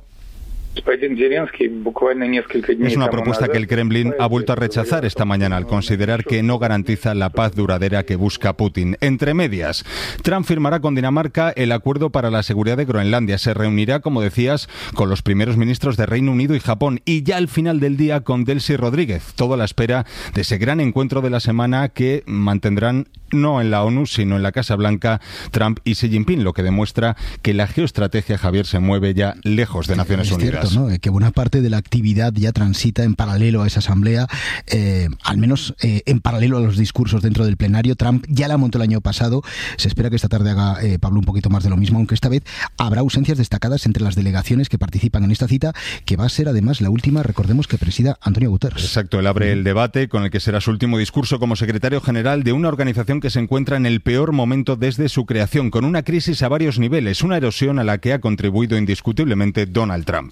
es una propuesta que el Kremlin ha vuelto a rechazar esta mañana al considerar que no garantiza la paz duradera que busca Putin. Entre medias, Trump firmará con Dinamarca el acuerdo para la seguridad de Groenlandia. Se reunirá, como decías, con los primeros ministros de Reino Unido y Japón y ya al final del día con Delcy Rodríguez. Todo a la espera de ese gran encuentro de la semana que mantendrán no en la ONU, sino en la Casa Blanca, Trump y Xi Jinping, lo que demuestra que la geoestrategia, Javier, se mueve ya lejos de Naciones es Unidas. Cierto, ¿no? Que buena parte de la actividad ya transita en paralelo a esa asamblea, eh, al menos eh, en paralelo a los discursos dentro del plenario. Trump ya la montó el año pasado. Se espera que esta tarde haga eh, Pablo un poquito más de lo mismo, aunque esta vez habrá ausencias destacadas entre las delegaciones que participan en esta cita, que va a ser además la última, recordemos, que presida Antonio Guterres. Exacto, él abre el debate con el que será su último discurso como secretario general de una organización que se encuentra en el peor momento desde su creación, con una crisis a varios niveles, una erosión a la que ha contribuido indiscutiblemente Donald Trump.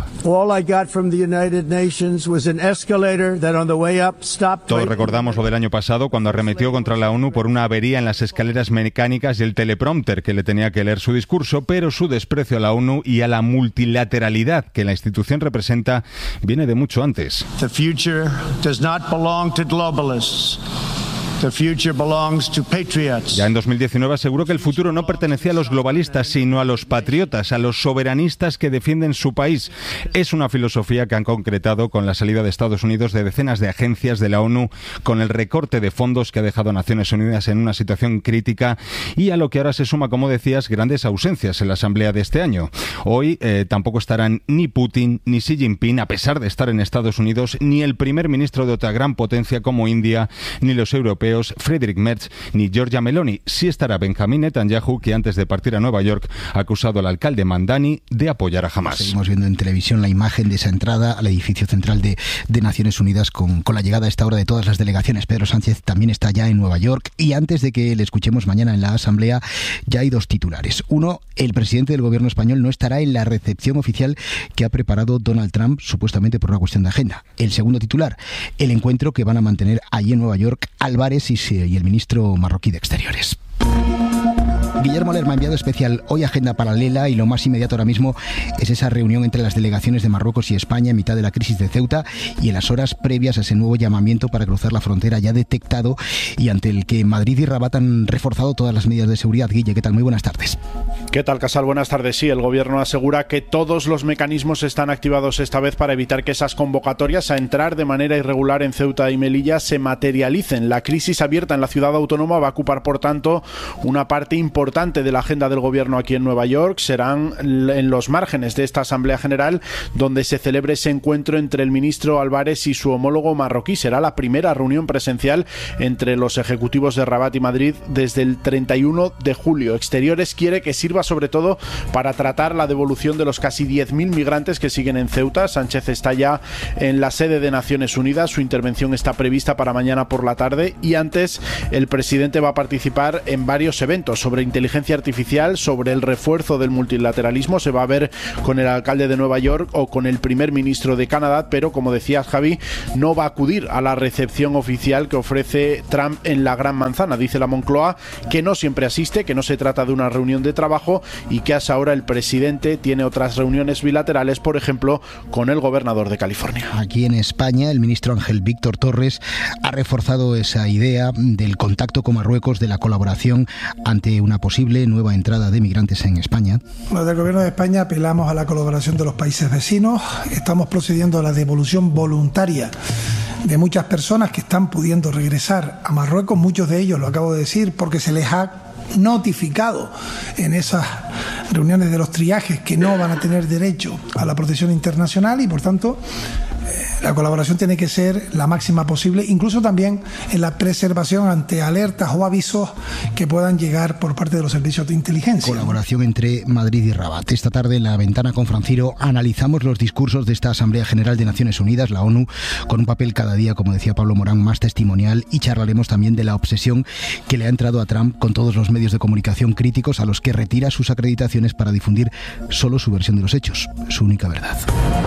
Todos recordamos lo del año pasado, cuando arremetió contra la ONU por una avería en las escaleras mecánicas y el teleprompter que le tenía que leer su discurso, pero su desprecio a la ONU y a la multilateralidad que la institución representa viene de mucho antes. The future does not belong to globalists. The future belongs to patriots. Ya en dos mil diecinueve aseguró que el futuro no pertenecía a los globalistas, sino a los patriotas, a los soberanistas que defienden su país. Es una filosofía que han concretado con la salida de Estados Unidos de decenas de agencias de la ONU, con el recorte de fondos que ha dejado a Naciones Unidas en una situación crítica y a lo que ahora se suma, como decías, grandes ausencias en la asamblea de este año. Hoy eh, tampoco estarán ni Putin ni Xi Jinping, a pesar de estar en Estados Unidos, ni el primer ministro de otra gran potencia como India, ni los europeos Friedrich Merz ni Giorgia Meloni. Sí estará Benjamin Netanyahu, que antes de partir a Nueva York ha acusado al alcalde Mandani de apoyar a Hamas. Seguimos viendo en televisión la imagen de esa entrada al edificio central de, de Naciones Unidas con, con la llegada a esta hora de todas las delegaciones. Pedro Sánchez también está ya en Nueva York y antes de que le escuchemos mañana en la Asamblea ya hay dos titulares. Uno, el presidente del gobierno español no estará en la recepción oficial que ha preparado Donald Trump, supuestamente por una cuestión de agenda. El segundo titular, el encuentro que van a mantener allí en Nueva York Álvarez y, y el ministro marroquí de Exteriores. Guillermo Lerma ha enviado especial hoy agenda paralela y lo más inmediato ahora mismo es esa reunión entre las delegaciones de Marruecos y España en mitad de la crisis de Ceuta y en las horas previas a ese nuevo llamamiento para cruzar la frontera ya detectado y ante el que Madrid y Rabat han reforzado todas las medidas de seguridad. Guille, ¿qué tal? Muy buenas tardes. ¿Qué tal, Casal? Buenas tardes. Sí, el Gobierno asegura que todos los mecanismos están activados esta vez para evitar que esas convocatorias a entrar de manera irregular en Ceuta y Melilla se materialicen. La crisis abierta en la ciudad autónoma va a ocupar, por tanto, una parte importante de la agenda del Gobierno aquí en Nueva York. Serán en los márgenes de esta Asamblea General donde se celebre ese encuentro entre el ministro Álvarez y su homólogo marroquí. Será la primera reunión presencial entre los ejecutivos de Rabat y Madrid desde el treinta y uno de julio. Exteriores quiere que sirva sobre todo para tratar la devolución de los casi diez mil migrantes que siguen en Ceuta. Sánchez está ya en la sede de Naciones Unidas. Su intervención está prevista para mañana por la tarde y antes el presidente va a participar en varios eventos sobre inteligencia artificial, sobre el refuerzo del multilateralismo. Se va a ver con el alcalde de Nueva York o con el primer ministro de Canadá, pero como decías, Javi, no va a acudir a la recepción oficial que ofrece Trump en la Gran Manzana. Dice la Moncloa que no siempre asiste, que no se trata de una reunión de trabajo y que hasta ahora el presidente tiene otras reuniones bilaterales, por ejemplo, con el gobernador de California. Aquí en España, el ministro Ángel Víctor Torres ha reforzado esa idea del contacto con Marruecos, de la colaboración ante una posible nueva entrada de migrantes en España. Desde el Gobierno de España apelamos a la colaboración de los países vecinos. Estamos procediendo a la devolución voluntaria de muchas personas que están pudiendo regresar a Marruecos. Muchos de ellos, lo acabo de decir, porque se les ha notificado en esas reuniones de los triajes que no van a tener derecho a la protección internacional y, por tanto, la colaboración tiene que ser la máxima posible, incluso también en la preservación ante alertas o avisos que puedan llegar por parte de los servicios de inteligencia. Colaboración entre Madrid y Rabat. Esta tarde en La Ventana con Franciro analizamos los discursos de esta Asamblea General de Naciones Unidas, la ONU, con un papel cada día, como decía Pablo Morán, más testimonial, y charlaremos también de la obsesión que le ha entrado a Trump con todos los medios de comunicación críticos a los que retira sus acreditaciones para difundir solo su versión de los hechos, su única verdad.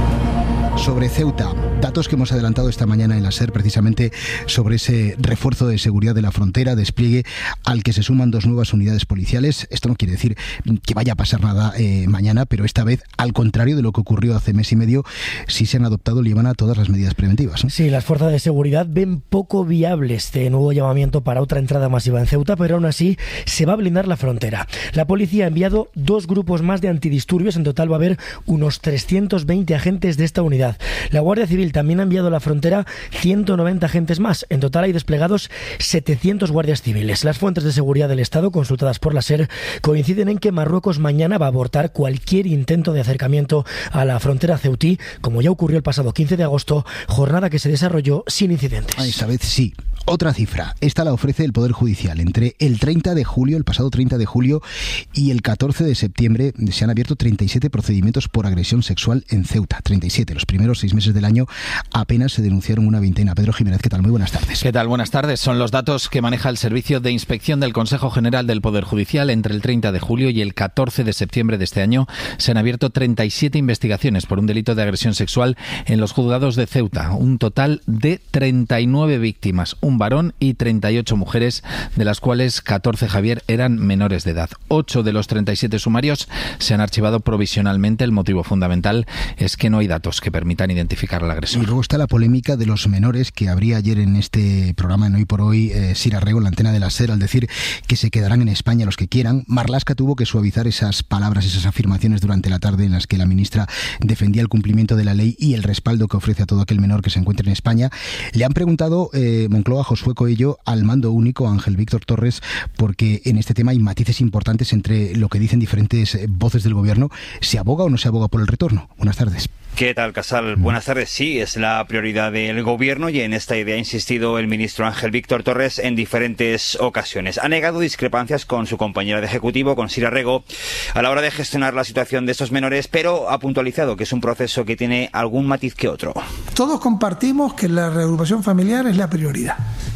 Sobre Ceuta, datos que hemos adelantado esta mañana en la SER, precisamente sobre ese refuerzo de seguridad de la frontera, despliegue al que se suman dos nuevas unidades policiales. Esto no quiere decir que vaya a pasar nada eh, mañana, pero esta vez, al contrario de lo que ocurrió hace mes y medio, sí se han adoptado, Líbana, todas las medidas preventivas, ¿no? Sí, las fuerzas de seguridad ven poco viable este nuevo llamamiento para otra entrada masiva en Ceuta, pero aún así se va a blindar la frontera. La policía ha enviado dos grupos más de antidisturbios, en total va a haber unos trescientos veinte agentes de esta unidad. La Guardia Civil también ha enviado a la frontera ciento noventa agentes más. En total hay desplegados setecientos guardias civiles. Las fuentes de seguridad del Estado, consultadas por la SER, coinciden en que Marruecos mañana va a abortar cualquier intento de acercamiento a la frontera ceutí, como ya ocurrió el pasado quince de agosto, jornada que se desarrolló sin incidentes. Esta vez sí. Otra cifra, esta la ofrece el Poder Judicial. Entre el treinta de julio, el pasado treinta de julio, y el catorce de septiembre se han abierto treinta y siete procedimientos por agresión sexual en Ceuta. treinta y siete. Los primeros seis meses del año apenas se denunciaron una veintena. Pedro Jiménez, ¿qué tal? Muy buenas tardes. ¿Qué tal? Buenas tardes. Son los datos que maneja el Servicio de Inspección del Consejo General del Poder Judicial. Entre el treinta de julio y el catorce de septiembre de este año se han abierto treinta y siete investigaciones por un delito de agresión sexual en los juzgados de Ceuta. Un total de treinta y nueve víctimas, un varón y treinta y ocho mujeres, de las cuales catorce, Javier, eran menores de edad. ocho de los treinta y siete sumarios se han archivado provisionalmente. El motivo fundamental es que no hay datos que permitan identificar al agresor. Y luego está la polémica de los menores que habría ayer en este programa en Hoy por Hoy, eh, Sira Rego, en la antena de la SER, al decir que se quedarán en España los que quieran. Marlaska tuvo que suavizar esas palabras, esas afirmaciones durante la tarde en las que la ministra defendía el cumplimiento de la ley y el respaldo que ofrece a todo aquel menor que se encuentre en España. Le han preguntado eh, Moncloa, Josué Coello, al mando único, Ángel Víctor Torres, porque en este tema hay matices importantes entre lo que dicen diferentes voces del gobierno. ¿Se aboga o no se aboga por el retorno? Buenas tardes. ¿Qué tal, Casal? Buenas tardes. Sí, es la prioridad del gobierno y en esta idea ha insistido el ministro Ángel Víctor Torres en diferentes ocasiones. Ha negado discrepancias con su compañera de ejecutivo, con Sira Rego, a la hora de gestionar la situación de estos menores, pero ha puntualizado que es un proceso que tiene algún matiz que otro. Todos compartimos que la reagrupación familiar es la prioridad.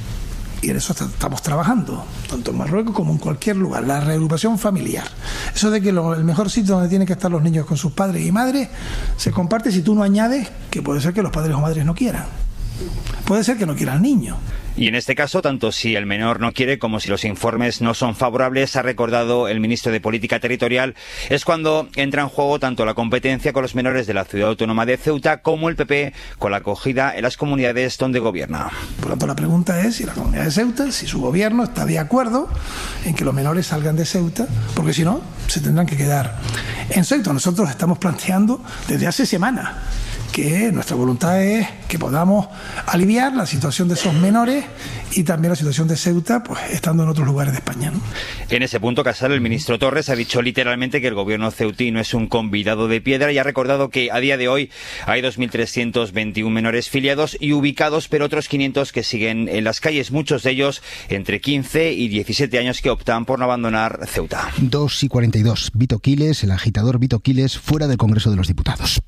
Y en eso estamos trabajando, tanto en Marruecos como en cualquier lugar, la reagrupación familiar. Eso de que lo, el mejor sitio donde tienen que estar los niños con sus padres y madres se comparte si tú no añades que puede ser que los padres o madres no quieran. Puede ser que no quiera al niño. Y en este caso, tanto si el menor no quiere como si los informes no son favorables, ha recordado el ministro de Política Territorial, es cuando entra en juego tanto la competencia con los menores de la ciudad autónoma de Ceuta como el P P con la acogida en las comunidades donde gobierna. Por lo tanto, la pregunta es si la comunidad de Ceuta, si su gobierno está de acuerdo en que los menores salgan de Ceuta, porque si no, se tendrán que quedar en Ceuta. Nosotros estamos planteando desde hace semanas que nuestra voluntad es que podamos aliviar la situación de esos menores y también la situación de Ceuta, pues estando en otros lugares de España, ¿no? En ese punto, Casal, el ministro Torres ha dicho literalmente que el gobierno ceutí no es un convidado de piedra y ha recordado que a día de hoy hay dos mil trescientos veintiún menores filiados y ubicados, pero otros quinientos que siguen en las calles, muchos de ellos entre quince y diecisiete años que optan por no abandonar Ceuta. dos y cuarenta y dos. Vito Quiles, el agitador Vito Quiles, fuera del Congreso de los Diputados.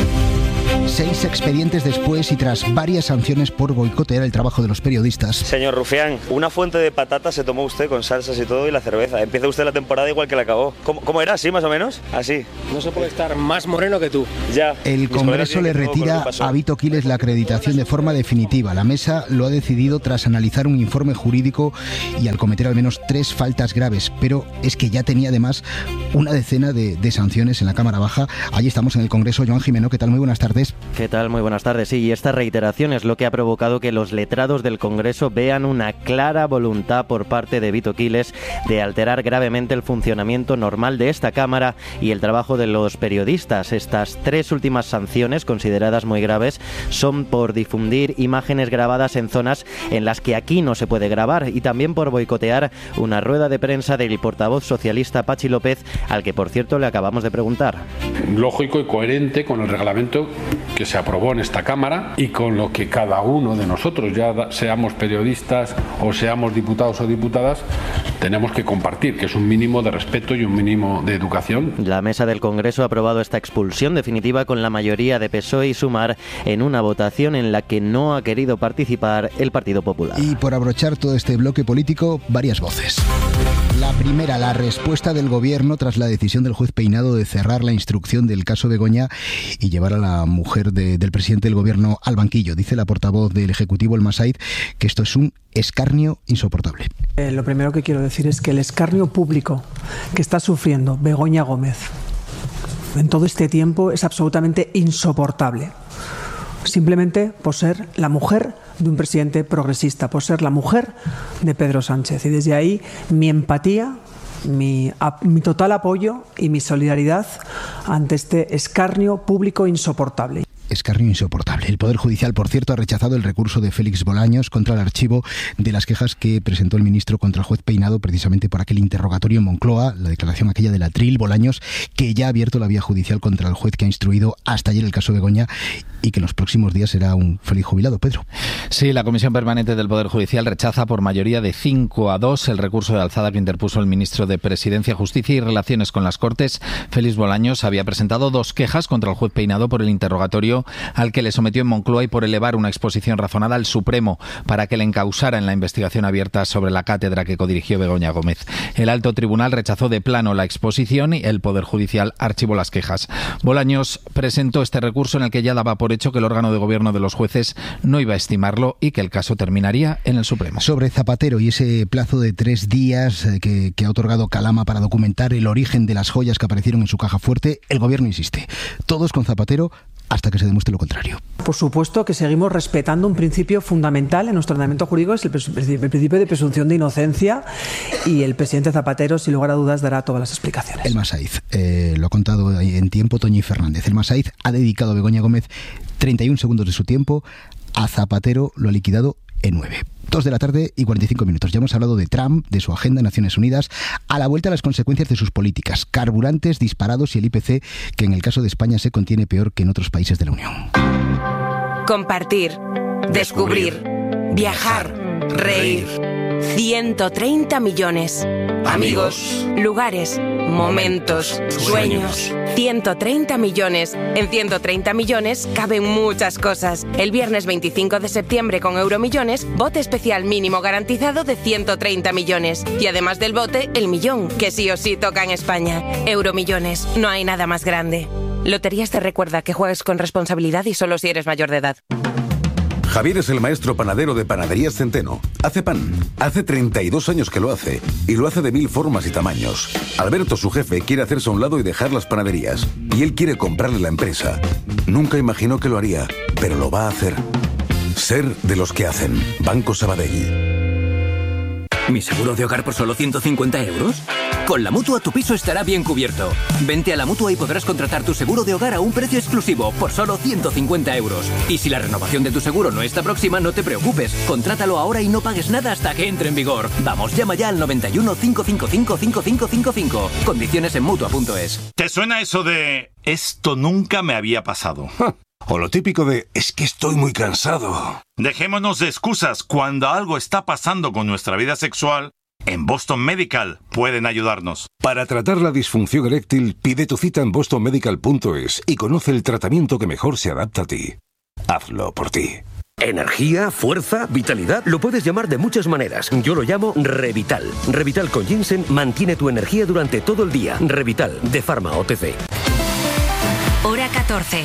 Seis expedientes después y tras varias sanciones por boicotear el trabajo de los periodistas. Señor Rufián, una fuente de patatas se tomó usted con salsas y todo y la cerveza. Empieza usted la temporada igual que la acabó. ¿Cómo, cómo era? ¿Así más o menos? Así. No se puede estar más moreno que tú. Ya. El Congreso le retira a Vito Quiles la acreditación de forma definitiva. La mesa lo ha decidido tras analizar un informe jurídico y al cometer al menos tres faltas graves. Pero es que ya tenía además una decena de, de sanciones en la Cámara Baja. Allí estamos en el Congreso. Joan Jimeno, ¿qué tal? Muy buenas tardes. ¿Qué tal? Muy buenas tardes. Sí, y esta reiteración es lo que ha provocado que los letrados del Congreso vean una clara voluntad por parte de Vito Quiles de alterar gravemente el funcionamiento normal de esta Cámara y el trabajo de los periodistas. Estas tres últimas sanciones, consideradas muy graves, son por difundir imágenes grabadas en zonas en las que aquí no se puede grabar y también por boicotear una rueda de prensa del portavoz socialista Pachi López, al que por cierto le acabamos de preguntar. Lógico y coherente con el reglamento que se aprobó en esta Cámara y con lo que cada uno de nosotros, ya seamos periodistas o seamos diputados o diputadas, tenemos que compartir, que es un mínimo de respeto y un mínimo de educación. La mesa del Congreso ha aprobado esta expulsión definitiva con la mayoría de P S O E y Sumar en una votación en la que no ha querido participar el Partido Popular. Y por abrochar todo este bloque político, varias voces. La primera, la respuesta del Gobierno tras la decisión del juez Peinado de cerrar la instrucción del caso Begoña y llevar a la mujer de, del presidente del Gobierno al banquillo. Dice la portavoz del Ejecutivo, Elma Said, que esto es un escarnio insoportable. Eh, lo primero que quiero decir es que el escarnio público que está sufriendo Begoña Gómez en todo este tiempo es absolutamente insoportable. Simplemente por ser la mujer de un presidente progresista, por ser la mujer de Pedro Sánchez. Y desde ahí mi empatía, mi, a, mi total apoyo y mi solidaridad ante este escarnio público insoportable. Escarnio insoportable. El Poder Judicial, por cierto, ha rechazado el recurso de Félix Bolaños contra el archivo de las quejas que presentó el ministro contra el juez Peinado precisamente por aquel interrogatorio en Moncloa, la declaración aquella del atril Bolaños, que ya ha abierto la vía judicial contra el juez que ha instruido hasta ayer el caso Begoña y que en los próximos días será un feliz jubilado. Pedro. Sí, la Comisión Permanente del Poder Judicial rechaza por mayoría de cinco a dos el recurso de alzada que interpuso el ministro de Presidencia, Justicia y Relaciones con las Cortes. Félix Bolaños había presentado dos quejas contra el juez Peinado por el interrogatorio al que le sometió en Moncloa y por elevar una exposición razonada al Supremo para que le encausara en la investigación abierta sobre la cátedra que codirigió Begoña Gómez. El alto tribunal rechazó de plano la exposición y el Poder Judicial archivó las quejas. Bolaños presentó este recurso en el que ya daba por hecho que el órgano de gobierno de los jueces no iba a estimarlo y que el caso terminaría en el Supremo. Sobre Zapatero y ese plazo de tres días que, que ha otorgado Calama para documentar el origen de las joyas que aparecieron en su caja fuerte, el gobierno insiste. Todos con Zapatero hasta que se demuestre lo contrario. Por supuesto que seguimos respetando un principio fundamental en nuestro ordenamiento jurídico, es el, el principio de presunción de inocencia, y el presidente Zapatero, sin lugar a dudas, dará todas las explicaciones. Elma Said, eh, lo ha contado en tiempo Toñi Fernández. Elma Said ha dedicado a Begoña Gómez treinta y un segundos de su tiempo, a Zapatero lo ha liquidado en nueve. Dos de la tarde y cuarenta y cinco minutos. Ya hemos hablado de Trump, de su agenda en Naciones Unidas, a la vuelta a las consecuencias de sus políticas, carburantes disparados y el I P C, que en el caso de España se contiene peor que en otros países de la Unión. Compartir, descubrir, viajar, reír. ciento treinta millones. Amigos, lugares, momentos, sueños. ciento treinta millones. En ciento treinta millones caben muchas cosas. El viernes veinticinco de septiembre con Euromillones, bote especial mínimo garantizado de ciento treinta millones. Y además del bote, el millón, que sí o sí toca en España. Euromillones, no hay nada más grande. Loterías te recuerda que juegues con responsabilidad y solo si eres mayor de edad. Javier es el maestro panadero de Panaderías Centeno. Hace pan. Hace treinta y dos años que lo hace. Y lo hace de mil formas y tamaños. Alberto, su jefe, quiere hacerse a un lado y dejar las panaderías. Y él quiere comprarle la empresa. Nunca imaginó que lo haría, pero lo va a hacer. Ser de los que hacen. Banco Sabadell. ¿Mi seguro de hogar por solo ciento cincuenta euros? Con la Mutua tu piso estará bien cubierto. Vente a la Mutua y podrás contratar tu seguro de hogar a un precio exclusivo por solo ciento cincuenta euros. Y si la renovación de tu seguro no está próxima, no te preocupes. Contrátalo ahora y no pagues nada hasta que entre en vigor. Vamos, llama ya al noventa y uno, cinco cinco cinco, cinco cinco cinco cinco. Condiciones en Mutua punto es. ¿Te suena eso de esto nunca me había pasado? O lo típico de es que estoy muy cansado. Dejémonos de excusas. Cuando algo está pasando con nuestra vida sexual, en Boston Medical pueden ayudarnos. Para tratar la disfunción eréctil, pide tu cita en boston medical punto es y conoce el tratamiento que mejor se adapta a ti. Hazlo por ti. Energía, fuerza, vitalidad, lo puedes llamar de muchas maneras. Yo lo llamo Revital. Revital con ginseng mantiene tu energía durante todo el día. Revital, de Pharma O T C. Hora catorce,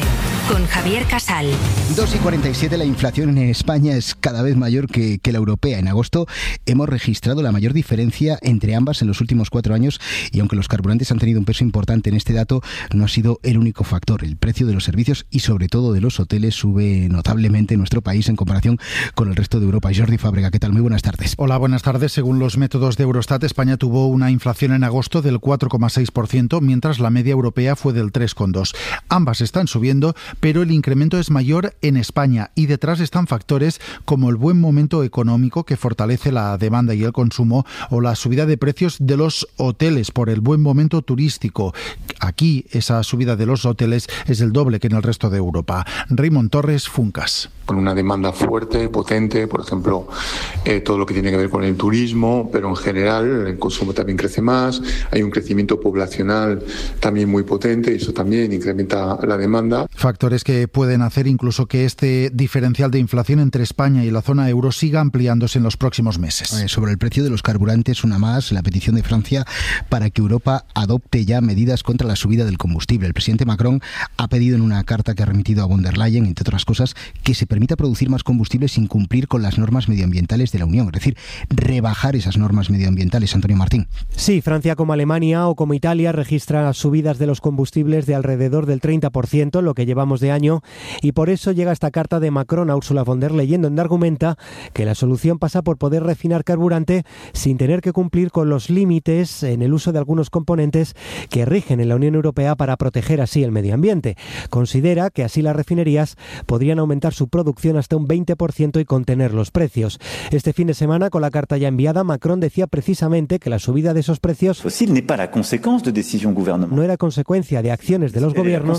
con Javier Casal. dos y cuarenta y siete, la inflación en España es cada vez mayor que, que la europea. En agosto hemos registrado la mayor diferencia entre ambas en los últimos cuatro años y aunque los carburantes han tenido un peso importante en este dato, no ha sido el único factor. El precio de los servicios y sobre todo de los hoteles sube notablemente en nuestro país en comparación con el resto de Europa. Jordi Fábrega, ¿qué tal? Muy buenas tardes. Hola, buenas tardes. Según los métodos de Eurostat, España tuvo una inflación en agosto del cuatro coma seis por ciento, mientras la media europea fue del tres coma dos por ciento. Ambas están subiendo, pero el incremento es mayor en España y detrás están factores como el buen momento económico que fortalece la demanda y el consumo o la subida de precios de los hoteles por el buen momento turístico. Aquí esa subida de los hoteles es el doble que en el resto de Europa. Raymond Torres, Funcas. Con una demanda fuerte, potente, por ejemplo, eh, todo lo que tiene que ver con el turismo, pero en general el consumo también crece más, hay un crecimiento poblacional también muy potente y eso también incrementa la demanda. Factores que pueden hacer incluso que este diferencial de inflación entre España y la zona euro siga ampliándose en los próximos meses. Eh, sobre el precio de los carburantes, una más, la petición de Francia para que Europa adopte ya medidas contra la subida del combustible. El presidente Macron ha pedido en una carta que ha remitido a von der Leyen, entre otras cosas, que se permita producir más combustible sin cumplir con las normas medioambientales de la Unión, es decir, rebajar esas normas medioambientales. Antonio Martín. Sí, Francia como Alemania o como Italia registra subidas de los combustibles de alrededor del treinta por ciento, lo que llevamos de año, y por eso llega esta carta de Macron a Ursula von der Leyen, donde argumenta que la solución pasa por poder refinar carburante sin tener que cumplir con los límites en el uso de algunos componentes que rigen en la Unión Europea para proteger así el medio ambiente. Considera que así las refinerías podrían aumentar su producción hasta un veinte por ciento y contener los precios. Este fin de semana, con la carta ya enviada, Macron decía precisamente que la subida de esos precios no era consecuencia de acciones de los gobiernos,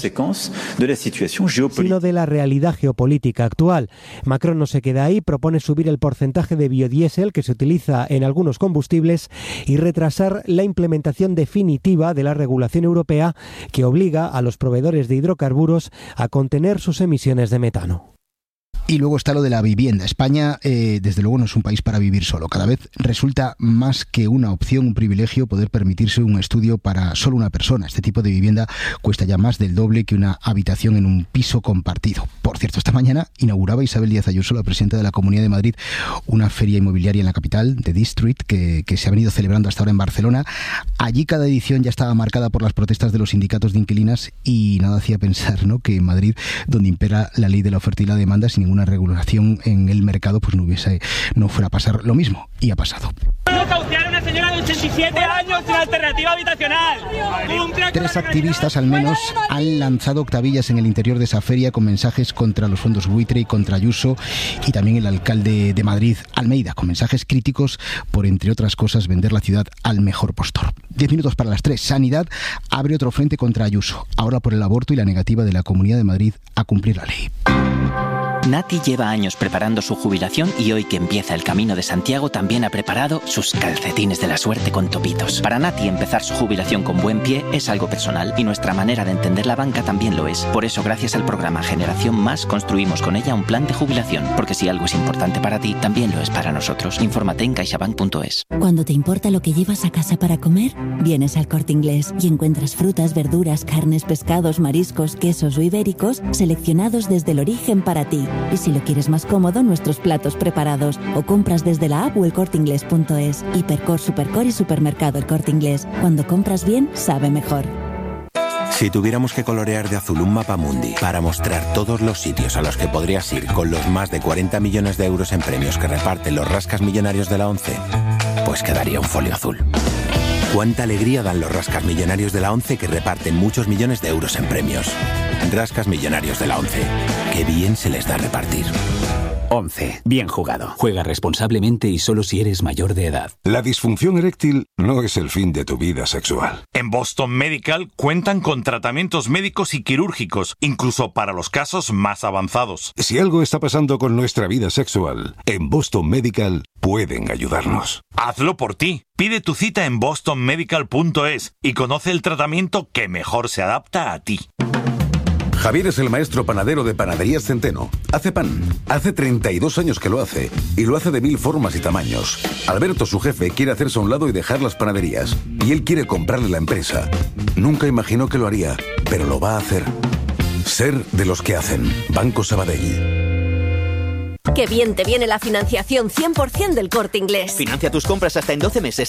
sino de la realidad geopolítica actual. Macron no se queda ahí, propone subir el porcentaje de biodiesel que se utiliza en algunos combustibles y retrasar la implementación definitiva de la regulación europea que obliga a los proveedores de hidrocarburos a contener sus emisiones de metano. Y luego está lo de la vivienda. España, eh, desde luego, no es un país para vivir solo. Cada vez resulta más que una opción, un privilegio, poder permitirse un estudio para solo una persona. Este tipo de vivienda cuesta ya más del doble que una habitación en un piso compartido. Por cierto, esta mañana inauguraba Isabel Díaz Ayuso, la presidenta de la Comunidad de Madrid, una feria inmobiliaria en la capital, The District, que, que se ha venido celebrando hasta ahora en Barcelona. Allí cada edición ya estaba marcada por las protestas de los sindicatos de inquilinas y nada hacía pensar, ¿no?, que en Madrid, donde impera la ley de la oferta y la demanda, sin ninguna regulación en el mercado, pues no hubiese, no fuera a pasar lo mismo, y ha pasado. Nocautear a una señora de ochenta y siete años sin alternativa habitacional. Tres activistas al menos han lanzado octavillas en el interior de esa feria con mensajes contra los fondos buitre y contra Ayuso, y también el alcalde de Madrid, Almeida, con mensajes críticos por, entre otras cosas, vender la ciudad al mejor postor. Diez minutos para las tres. Sanidad abre otro frente contra Ayuso, ahora por el aborto y la negativa de la Comunidad de Madrid a cumplir la ley. Nati lleva años preparando su jubilación y hoy que empieza el Camino de Santiago también ha preparado sus calcetines de la suerte con topitos. Para Nati empezar su jubilación con buen pie es algo personal y nuestra manera de entender la banca también lo es. Por eso, gracias al programa Generación Más, construimos con ella un plan de jubilación, porque si algo es importante para ti, también lo es para nosotros. Infórmate en caixabank punto es. Cuando te importa lo que llevas a casa para comer, vienes al Corte Inglés y encuentras frutas, verduras, carnes, pescados, mariscos, quesos o ibéricos seleccionados desde el origen para ti. Y si lo quieres más cómodo, nuestros platos preparados. O compras desde la app o el corte inglés punto es. Hipercor, Supercor y Supermercado El Corte Inglés. Cuando compras bien, sabe mejor. Si tuviéramos que colorear de azul un mapamundi para mostrar todos los sitios a los que podrías ir con los más de cuarenta millones de euros en premios que reparten los rascas millonarios de la ONCE, pues quedaría un folio azul. Cuánta alegría dan los rascas millonarios de la ONCE que reparten muchos millones de euros en premios. Rascas millonarios de la ONCE. Qué bien se les da repartir. ONCE. Bien jugado. Juega responsablemente y solo si eres mayor de edad. La disfunción eréctil no es el fin de tu vida sexual. En Boston Medical cuentan con tratamientos médicos y quirúrgicos, incluso para los casos más avanzados. Si algo está pasando con nuestra vida sexual, en Boston Medical pueden ayudarnos. Hazlo por ti. Pide tu cita en boston medical punto es y conoce el tratamiento que mejor se adapta a ti. Javier es el maestro panadero de Panaderías Centeno. Hace pan. Hace treinta y dos años que lo hace. Y lo hace de mil formas y tamaños. Alberto, su jefe, quiere hacerse a un lado y dejar las panaderías. Y él quiere comprarle la empresa. Nunca imaginó que lo haría, pero lo va a hacer. Se Ser de los que hacen. Banco Sabadell. Qué bien te viene la financiación cien por ciento del Corte Inglés. Financia tus compras hasta en doce meses